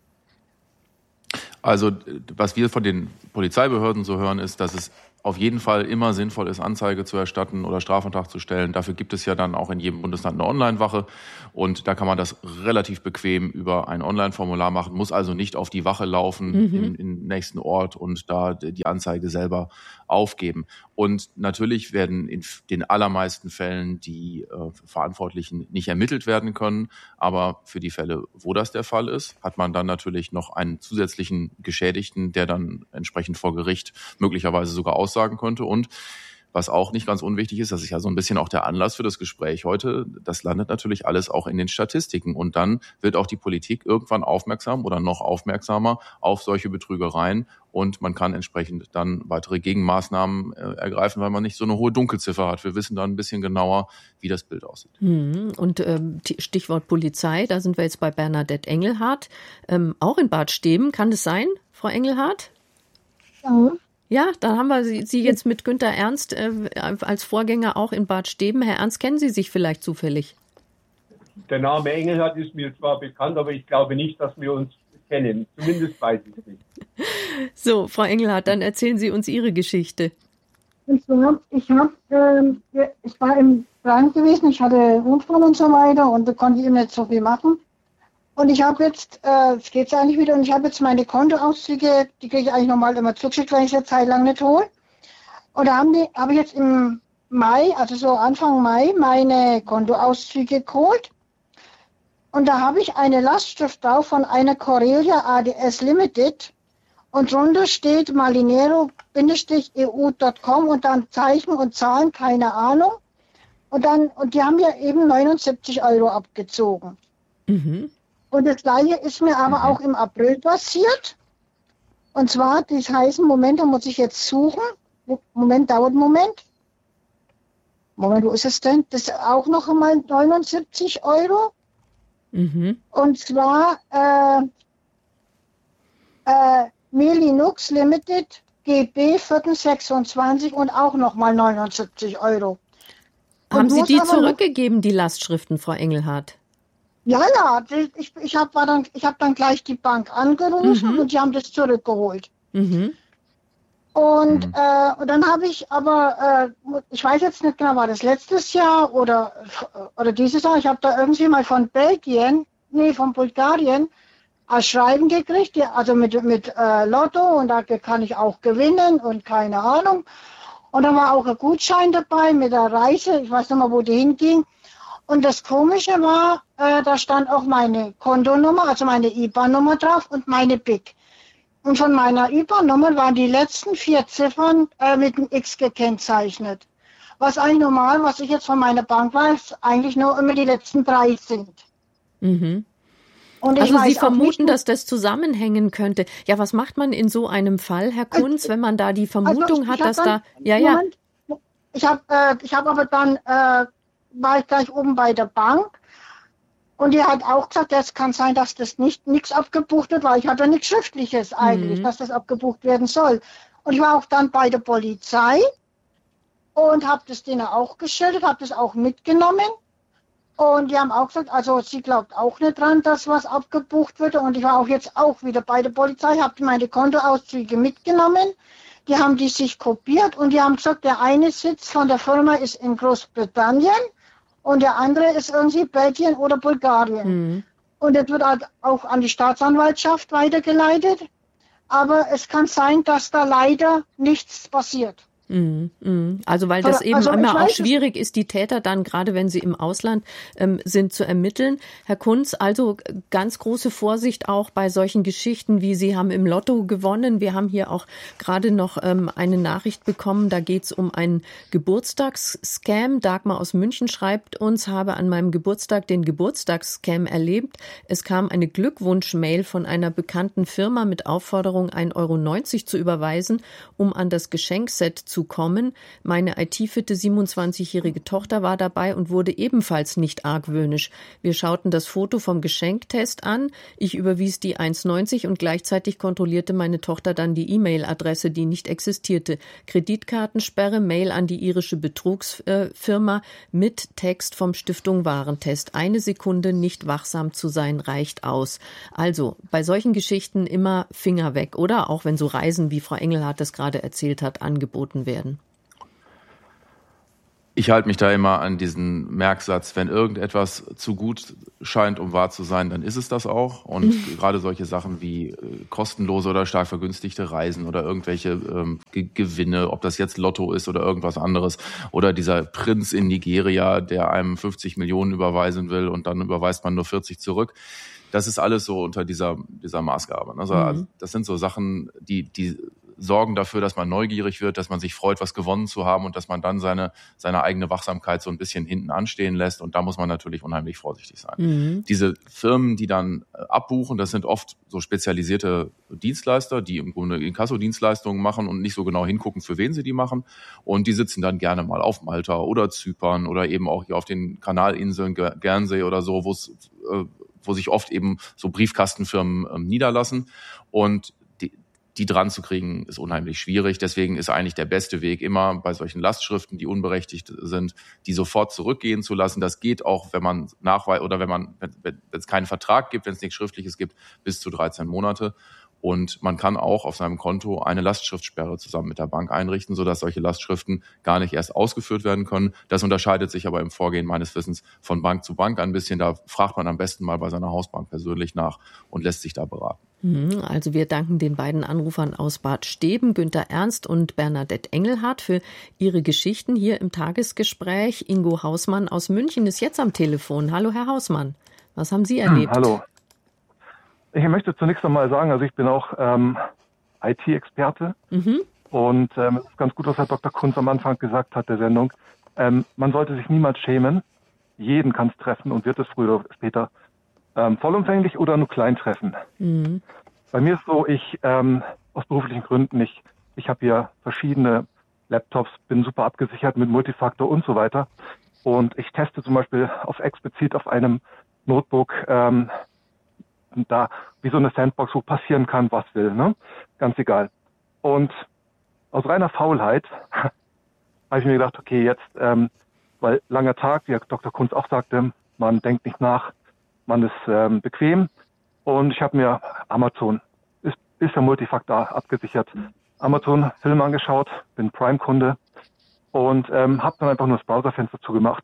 Also was wir von den Polizeibehörden so hören, ist, dass es auf jeden Fall immer sinnvoll ist, Anzeige zu erstatten oder Strafantrag zu stellen. Dafür gibt es ja dann auch in jedem Bundesland eine Online-Wache. Und da kann man das relativ bequem über ein Online-Formular machen, muss also nicht auf die Wache laufen mhm. im, im nächsten Ort und da die Anzeige selber aufgeben. Und natürlich werden in den allermeisten Fällen die äh, Verantwortlichen nicht ermittelt werden können. Aber für die Fälle, wo das der Fall ist, hat man dann natürlich noch einen zusätzlichen Geschädigten, der dann entsprechend vor Gericht möglicherweise sogar aussagen könnte. Und was auch nicht ganz unwichtig ist, das ist ja so ein bisschen auch der Anlass für das Gespräch heute, das landet natürlich alles auch in den Statistiken. Und dann wird auch die Politik irgendwann aufmerksam oder noch aufmerksamer auf solche Betrügereien. Und man kann entsprechend dann weitere Gegenmaßnahmen äh, ergreifen, weil man nicht so eine hohe Dunkelziffer hat. Wir wissen dann ein bisschen genauer, wie das Bild aussieht. Und ähm, Stichwort Polizei, da sind wir jetzt bei Bernadette Engelhardt. Ähm, auch in Bad Steben, kann das sein, Frau Engelhardt? Ja. Ja, dann haben wir Sie, Sie jetzt mit Günther Ernst äh, als Vorgänger auch in Bad Steben. Herr Ernst, kennen Sie sich vielleicht zufällig? Der Name Engelhardt ist mir zwar bekannt, aber ich glaube nicht, dass wir uns kennen. Zumindest weiß ich es nicht. So, Frau Engelhardt, dann erzählen Sie uns Ihre Geschichte. Und zwar, ich, hab, ähm, ich war im Krank gewesen, ich hatte Unfall und so weiter und da konnte ich eben nicht so viel machen. Und ich habe jetzt, äh, es geht eigentlich wieder, und ich habe jetzt meine Kontoauszüge, die kriege ich eigentlich normal immer zugeschickt, weil ich es eine Zeit lang nicht hole. Und da habe hab ich jetzt im Mai, also so Anfang Mai, meine Kontoauszüge geholt. Und da habe ich eine Lastschrift drauf von einer Corelia A D S Limited. Und drunter steht malinero E U Punkt com und dann Zeichen und Zahlen, keine Ahnung. Und dann, und die haben ja eben neunundsiebzig Euro abgezogen. Mhm. Und das Gleiche ist mir aber auch im April passiert. Und zwar, das heißt, Moment, da muss ich jetzt suchen. Moment, dauert einen Moment. Moment, wo ist es denn? Das ist auch noch einmal neunundsiebzig Euro. Mhm. Und zwar äh, äh, Melinux Limited G B vierzehn und auch nochmal neunundsiebzig Euro. Und haben Sie die zurückgegeben, noch, die Lastschriften, Frau Engelhardt? Ja, ja, ich, ich habe dann, ich hab dann gleich die Bank angerufen mhm. und die haben das zurückgeholt. Mhm. Und, mhm. äh, und dann habe ich aber, äh, ich weiß jetzt nicht genau, war das letztes Jahr oder, oder dieses Jahr, ich habe da irgendwie mal von Belgien, nee, von Bulgarien, ein Schreiben gekriegt, die, also mit, mit äh, Lotto, und da kann ich auch gewinnen und keine Ahnung. Und da war auch ein Gutschein dabei mit der Reise, ich weiß nicht mal, wo die hinging. Und das Komische war, äh, da stand auch meine Kontonummer, also meine I B A N-Nummer drauf und meine B I C. Und von meiner I B A N-Nummer waren die letzten vier Ziffern äh, mit einem X gekennzeichnet. Was eigentlich normal, was ich jetzt von meiner Bank weiß, eigentlich nur immer die letzten drei sind. Mhm. Und also ich weiß Sie vermuten, nicht, dass das zusammenhängen könnte. Ja, was macht man in so einem Fall, Herr Kunz, wenn man da die Vermutung also ich, hat, ich dass dann, da... Ja, ja. Moment, ich habe äh, ich hab aber dann... Äh, war ich gleich oben bei der Bank und die hat auch gesagt, es kann sein, dass das nicht nichts abgebucht wird, weil ich hatte nichts Schriftliches eigentlich, mhm. dass das abgebucht werden soll. Und ich war auch dann bei der Polizei und habe das denen auch geschildert, habe das auch mitgenommen und die haben auch gesagt, also sie glaubt auch nicht dran, dass was abgebucht wird, und ich war auch jetzt auch wieder bei der Polizei, habe meine Kontoauszüge mitgenommen. Die haben die sich kopiert und die haben gesagt, der eine Sitz von der Firma ist in Großbritannien und der andere ist irgendwie Belgien oder Bulgarien. Mhm. Und das wird halt auch an die Staatsanwaltschaft weitergeleitet. Aber es kann sein, dass da leider nichts passiert. Mm, mm. Also weil das eben also, immer auch weiß, schwierig ist, die Täter dann, gerade wenn sie im Ausland ähm, sind, zu ermitteln. Herr Kunz, also ganz große Vorsicht auch bei solchen Geschichten wie Sie haben im Lotto gewonnen. Wir haben hier auch gerade noch ähm, eine Nachricht bekommen, da geht es um einen Geburtstagsscam. Dagmar aus München schreibt uns, habe an meinem Geburtstag den Geburtstagsscam erlebt. Es kam eine Glückwunsch-Mail von einer bekannten Firma mit Aufforderung, ein Euro neunzig zu überweisen, um an das Geschenkset zu kommen. Meine I T-fitte siebenundzwanzigjährige Tochter war dabei und wurde ebenfalls nicht argwöhnisch. Wir schauten das Foto vom Geschenktest an. Ich überwies die eins neunzig und gleichzeitig kontrollierte meine Tochter dann die E-Mail-Adresse, die nicht existierte. Kreditkartensperre, Mail an die irische Betrugsfirma mit Text vom Stiftung Warentest. Eine Sekunde nicht wachsam zu sein, reicht aus. Also bei solchen Geschichten immer Finger weg, oder? Auch wenn so Reisen, wie Frau Engelhardt das gerade erzählt hat, angeboten werden. Ich halte mich da immer an diesen Merksatz, wenn irgendetwas zu gut scheint, um wahr zu sein, dann ist es das auch. Und mhm. gerade solche Sachen wie äh, kostenlose oder stark vergünstigte Reisen oder irgendwelche ähm, Ge- Gewinne, ob das jetzt Lotto ist oder irgendwas anderes, oder dieser Prinz in Nigeria, der einem fünfzig Millionen überweisen will und dann überweist man nur vierzig zurück. Das ist alles so unter dieser, dieser Maßgabe. Also, mhm. also das sind so Sachen, die, die sorgen dafür, dass man neugierig wird, dass man sich freut, was gewonnen zu haben und dass man dann seine, seine eigene Wachsamkeit so ein bisschen hinten anstehen lässt. Und da muss man natürlich unheimlich vorsichtig sein. Mhm. Diese Firmen, die dann abbuchen, das sind oft so spezialisierte Dienstleister, die im Grunde Inkasso-Dienstleistungen machen und nicht so genau hingucken, für wen sie die machen. Und die sitzen dann gerne mal auf Malta oder Zypern oder eben auch hier auf den Kanalinseln, Guernsey oder so, wo es, äh, wo sich oft eben so Briefkastenfirmen äh, niederlassen. Und die dran zu kriegen, ist unheimlich schwierig. Deswegen ist eigentlich der beste Weg immer bei solchen Lastschriften, die unberechtigt sind, die sofort zurückgehen zu lassen. Das geht auch, wenn man nachweist oder wenn man, wenn, wenn es keinen Vertrag gibt, wenn es nichts Schriftliches gibt, bis zu dreizehn Monate. Und man kann auch auf seinem Konto eine Lastschriftsperre zusammen mit der Bank einrichten, sodass solche Lastschriften gar nicht erst ausgeführt werden können. Das unterscheidet sich aber im Vorgehen meines Wissens von Bank zu Bank ein bisschen. Da fragt man am besten mal bei seiner Hausbank persönlich nach und lässt sich da beraten. Also wir danken den beiden Anrufern aus Bad Steben, Günter Ernst und Bernadette Engelhardt, für ihre Geschichten hier im Tagesgespräch. Ingo Hausmann aus München ist jetzt am Telefon. Hallo, Herr Hausmann. Was haben Sie erlebt? Hallo. Ich möchte zunächst einmal sagen, also ich bin auch ähm, I T-Experte mhm. und ähm, es ist ganz gut, was Herr Doktor Kunz am Anfang gesagt hat der Sendung. Ähm, man sollte sich niemals schämen. Jeden kann es treffen und wird es früher oder später ähm, vollumfänglich oder nur klein treffen. Mhm. Bei mir ist so, ich ähm, aus beruflichen Gründen, ich, ich habe hier verschiedene Laptops, bin super abgesichert mit Multifaktor und so weiter. Und ich teste zum Beispiel auf explizit auf einem Notebook ähm, da wie so eine Sandbox, wo passieren kann, was will, ne? Ganz egal. Und aus reiner Faulheit habe ich mir gedacht, okay, jetzt, ähm, weil langer Tag, wie Herr Doktor Kunz auch sagte, man denkt nicht nach, man ist ähm, bequem. Und ich habe mir Amazon, ist, ist ja Multifaktor abgesichert, Amazon Film angeschaut, bin Prime-Kunde und ähm, habe dann einfach nur das Browserfenster zugemacht.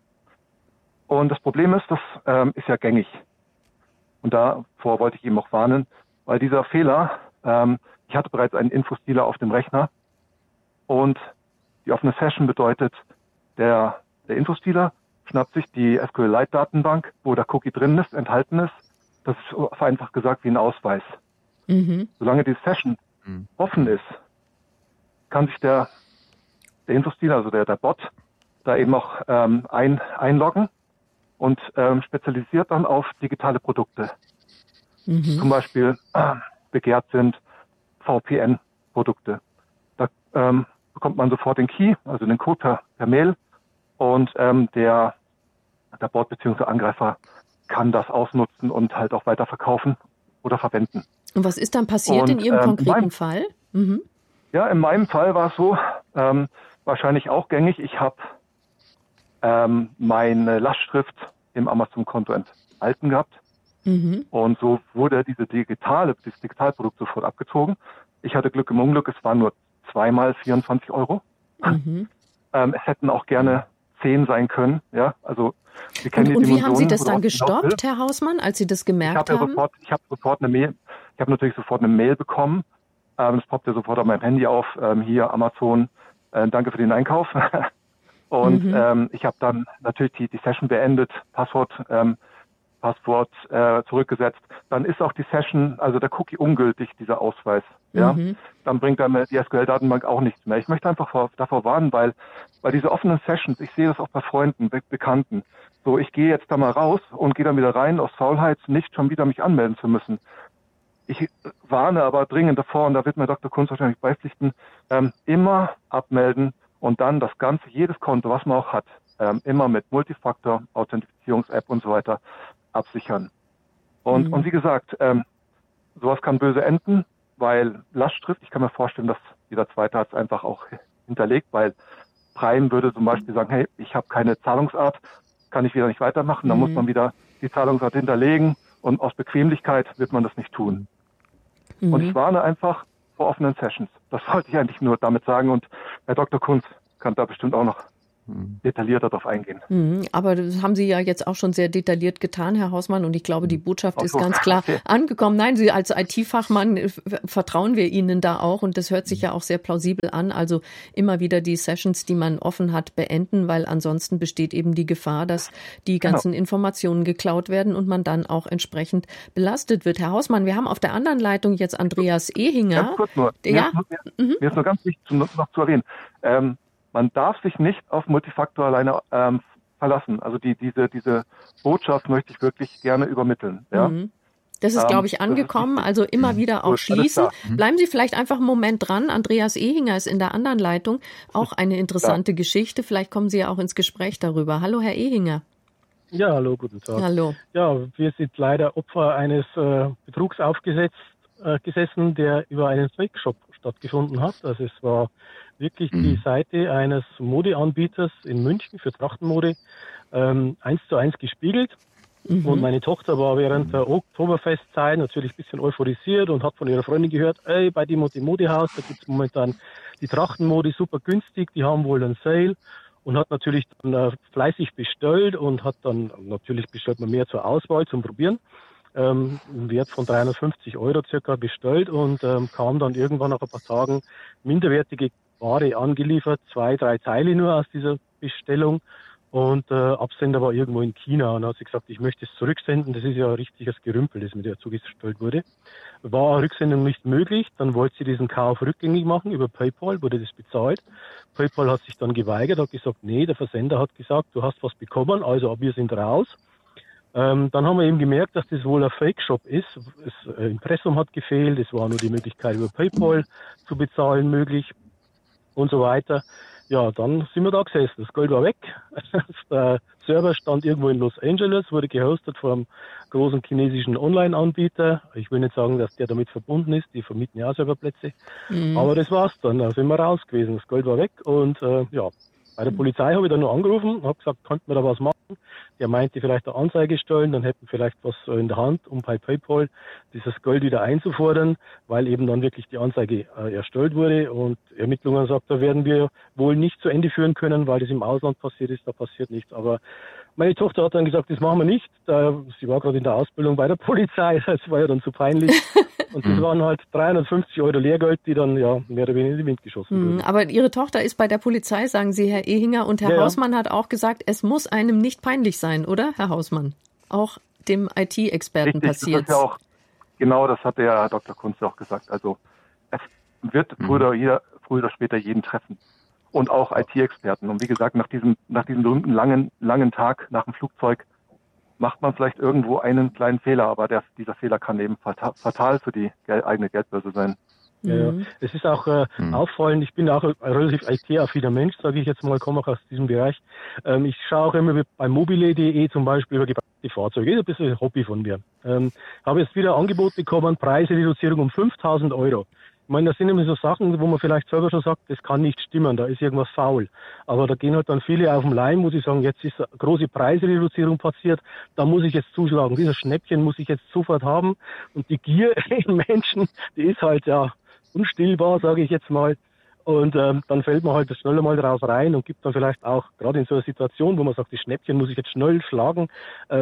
Und das Problem ist, das ähm, ist ja gängig. Und davor wollte ich eben auch warnen, weil dieser Fehler, ähm, ich hatte bereits einen Infostealer auf dem Rechner und die offene Session bedeutet, der, der Infostealer schnappt sich die S Q Lite-Datenbank, wo der Cookie drin ist, enthalten ist. Das ist vereinfacht gesagt wie ein Ausweis. Mhm. Solange die Session mhm. offen ist, kann sich der, der Infostealer, also der, der Bot, da eben auch ähm, ein, einloggen. Und ähm, spezialisiert dann auf digitale Produkte. Mhm. Zum Beispiel äh, begehrt sind V P N-Produkte. Da ähm, bekommt man sofort den Key, also den Code per, per Mail. Und ähm, der, der Bot bzw. Angreifer kann das ausnutzen und halt auch weiterverkaufen oder verwenden. Und was ist dann passiert und, in Ihrem ähm, konkreten in meinem, Fall? Mhm. Ja, in meinem Fall war es so, ähm, wahrscheinlich auch gängig. Ich habe ähm, meine Lastschrift im Amazon-Konto enthalten gehabt. Mhm. Und so wurde diese digitale, dieses Digitalprodukt sofort abgezogen. Ich hatte Glück im Unglück, es waren nur zweimal vierundzwanzig Euro. Mhm. Ähm, es hätten auch gerne zehn sein können. Ja, also wir kennen und, die und wie haben Sie das dann gestoppt, Herr Hausmann, als Sie das gemerkt ich hab haben? Ja sofort, ich habe sofort eine Mail, ich habe natürlich sofort eine Mail bekommen. Ähm, es poppte sofort auf meinem Handy auf, ähm, hier Amazon, äh, danke für den Einkauf. Und mhm. ähm, ich habe dann natürlich die, die Session beendet, Passwort, ähm, Passwort äh, zurückgesetzt. Dann ist auch die Session, also der Cookie ungültig, dieser Ausweis. Ja, mhm. dann bringt dann die S Q L-Datenbank auch nichts mehr. Ich möchte einfach vor, davor warnen, weil bei diese offenen Sessions, ich sehe das auch bei Freunden, Be- Bekannten. So, ich gehe jetzt da mal raus und gehe dann wieder rein aus Faulheit, nicht schon wieder mich anmelden zu müssen. Ich warne aber dringend davor, und da wird mir Doktor Kunz wahrscheinlich beipflichten, ähm, immer abmelden und dann das Ganze, jedes Konto, was man auch hat, ähm, immer mit Multifaktor, Authentifizierungs-App und so weiter absichern. Und, mhm. und wie gesagt, ähm, sowas kann böse enden, weil Lastschrift, ich kann mir vorstellen, dass jeder Zweite hat es einfach auch hinterlegt, weil Prime würde zum Beispiel sagen, hey, ich habe keine Zahlungsart, kann ich wieder nicht weitermachen, dann mhm. muss man wieder die Zahlungsart hinterlegen und aus Bequemlichkeit wird man das nicht tun. Mhm. Und ich warne einfach vor offenen Sessions. Das wollte ich eigentlich nur damit sagen und Herr Doktor Kunz kann da bestimmt auch noch detaillierter darauf eingehen. Mhm, aber das haben Sie ja jetzt auch schon sehr detailliert getan, Herr Hausmann, und ich glaube, die Botschaft so, ist ganz klar okay. angekommen. Nein, Sie als I T-Fachmann äh, vertrauen wir Ihnen da auch und das hört sich ja auch sehr plausibel an. Also immer wieder die Sessions, die man offen hat, beenden, weil ansonsten besteht eben die Gefahr, dass die ganzen genau. Informationen geklaut werden und man dann auch entsprechend belastet wird. Herr Hausmann, wir haben auf der anderen Leitung jetzt Andreas Ehinger. Ganz kurz nur. Der, ja? Mir, ist, mir, mhm. mir ist nur ganz wichtig noch zu erwähnen. Ähm, Man darf sich nicht auf Multifaktor alleine ähm, verlassen. Also die, diese, diese Botschaft möchte ich wirklich gerne übermitteln. Ja? Mhm. Das ist, ähm, glaube ich, angekommen. Also immer wieder auch schließen. Mhm. Bleiben Sie vielleicht einfach einen Moment dran. Andreas Ehinger ist in der anderen Leitung. Auch eine interessante ja. Geschichte. Vielleicht kommen Sie ja auch ins Gespräch darüber. Hallo, Herr Ehinger. Ja, hallo, guten Tag. Hallo. Ja, wir sind leider Opfer eines äh, Betrugs aufgesetzt, äh, gesessen, der über einen Fake-Shop stattgefunden hat. Also es war wirklich die Seite eines Modeanbieters in München für Trachtenmode ähm, eins zu eins gespiegelt. Mhm. Und meine Tochter war während der Oktoberfestzeit natürlich ein bisschen euphorisiert und hat von ihrer Freundin gehört, ey, bei dem und dem Modehaus, da gibt es momentan die Trachtenmode super günstig, die haben wohl einen Sale. Und hat natürlich dann äh, fleißig bestellt und hat dann, natürlich bestellt man mehr zur Auswahl, zum Probieren. Ähm, im Wert von dreihundertfünfzig Euro circa bestellt und ähm, kam dann irgendwann nach ein paar Tagen minderwertige Ware angeliefert, zwei, drei Teile nur aus dieser Bestellung und äh, Absender war irgendwo in China und hat sie gesagt, ich möchte es zurücksenden, das ist ja ein richtiges Gerümpel, das mit der zugestellt wurde. War eine Rücksendung nicht möglich, dann wollte sie diesen Kauf rückgängig machen, über PayPal wurde das bezahlt. PayPal hat sich dann geweigert, hat gesagt, nee, der Versender hat gesagt, du hast was bekommen, also wir sind raus. Ähm, dann haben wir eben gemerkt, dass das wohl ein Fake-Shop ist. Das äh, Impressum hat gefehlt, es war nur die Möglichkeit, über PayPal zu bezahlen möglich und so weiter. Ja, dann sind wir da gesessen. Das Geld war weg. Der Server stand irgendwo in Los Angeles, wurde gehostet von einem großen chinesischen Online-Anbieter. Ich will nicht sagen, dass der damit verbunden ist, die vermieten ja auch Serverplätze. Mhm. Aber das war's dann, da sind wir raus gewesen. Das Geld war weg und äh, ja, bei der Polizei habe ich dann nur angerufen und habe gesagt, könnten wir da was machen? Der meinte, vielleicht eine Anzeige stellen, dann hätten wir vielleicht was in der Hand, um bei PayPal dieses Geld wieder einzufordern, weil eben dann wirklich die Anzeige äh, erstellt wurde und Ermittlungen sagt, da werden wir wohl nicht zu Ende führen können, weil das im Ausland passiert ist, da passiert nichts. Aber meine Tochter hat dann gesagt, das machen wir nicht. Da, sie war gerade in der Ausbildung bei der Polizei, das war ja dann zu peinlich. Und das waren halt dreihundertfünfzig Euro Lehrgeld, die dann ja mehr oder weniger in den Wind geschossen hm, wurden. Aber Ihre Tochter ist bei der Polizei, sagen Sie, Herr Ehinger. Und Herr ja, Hausmann ja. hat auch gesagt, es muss einem nicht peinlich sein, oder, Herr Hausmann? Auch dem I T-Experten passiert. Ja auch, genau, das hat der Herr Doktor Kunz auch gesagt. Also es wird mhm. früher, oder jeder, früher oder später jeden treffen. Und auch I T-Experten. Und wie gesagt, nach diesem, nach diesem berühmten langen, langen Tag nach dem Flugzeug macht man vielleicht irgendwo einen kleinen Fehler, aber der, dieser Fehler kann eben fatal, fatal für die gel- eigene Geldbörse sein. Ja, ja. Es ist auch äh, mhm. auffallend, ich bin auch ein relativ I T-affiner Mensch, sage ich jetzt mal, komme auch aus diesem Bereich. Ähm, ich schaue auch immer bei mobile punkt de zum Beispiel über gebrauchte Fahrzeuge, ist ein bisschen ein Hobby von mir. Ähm, habe jetzt wieder ein Angebot bekommen, Preisreduzierung um fünftausend Euro. Ich meine, das sind immer so Sachen, wo man vielleicht selber schon sagt, das kann nicht stimmen, da ist irgendwas faul. Aber da gehen halt dann viele auf den Leim, wo sie sagen, jetzt ist eine große Preisreduzierung passiert, da muss ich jetzt zuschlagen. Dieser Schnäppchen muss ich jetzt sofort haben. Und die Gier in Menschen, die ist halt ja unstillbar, sage ich jetzt mal. Und ähm, dann fällt man halt schneller mal drauf rein und gibt dann vielleicht auch, gerade in so einer Situation, wo man sagt, die Schnäppchen muss ich jetzt schnell schlagen, ähm,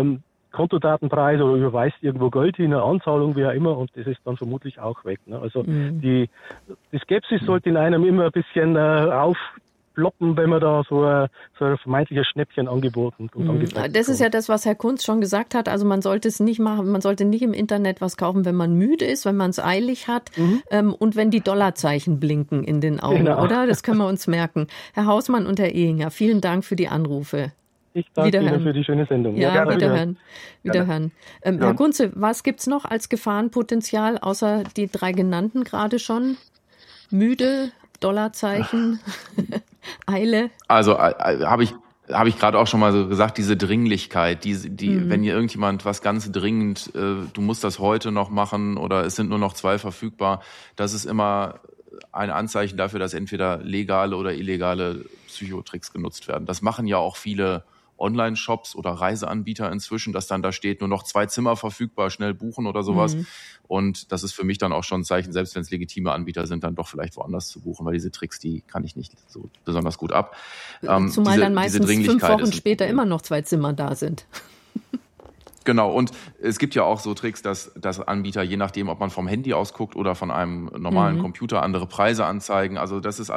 Kontodatenpreis oder überweist irgendwo Geld hin, eine Anzahlung, wie auch immer, und das ist dann vermutlich auch weg. Ne? Also mhm. die, die Skepsis sollte in einem immer ein bisschen äh, aufploppen, wenn man da so, äh, so ein vermeintliches Schnäppchen angeboten und mhm. angezeigt Das ist bekommt. ja das, was Herr Kunz schon gesagt hat. Also man sollte es nicht machen, man sollte nicht im Internet was kaufen, wenn man müde ist, wenn man es eilig hat mhm. ähm, und wenn die Dollarzeichen blinken in den Augen, genau. oder? Das können wir uns merken. Herr Hausmann und Herr Ehinger, vielen Dank für die Anrufe. Ich danke Ihnen für die schöne Sendung. Ja, ja wiederhören. wiederhören. Ähm, ja. Herr Kunze, was gibt's noch als Gefahrenpotenzial, außer die drei genannten gerade schon? Müde, Dollarzeichen, Eile? Also äh, habe ich habe ich gerade auch schon mal so gesagt, diese Dringlichkeit, die, die, mhm. wenn hier irgendjemand was ganz dringend, äh, du musst das heute noch machen oder es sind nur noch zwei verfügbar, das ist immer ein Anzeichen dafür, dass entweder legale oder illegale Psychotricks genutzt werden. Das machen ja auch viele Online-Shops oder Reiseanbieter inzwischen, dass dann da steht, nur noch zwei Zimmer verfügbar, schnell buchen oder sowas. Mhm. Und das ist für mich dann auch schon ein Zeichen, selbst wenn es legitime Anbieter sind, dann doch vielleicht woanders zu buchen, weil diese Tricks, die kann ich nicht so besonders gut ab. Ähm, Zumal diese, dann meistens fünf Wochen später immer noch zwei Zimmer da sind. Genau, und es gibt ja auch so Tricks, dass, dass Anbieter, je nachdem, ob man vom Handy aus guckt oder von einem normalen mhm. Computer, andere Preise anzeigen. Also das ist alles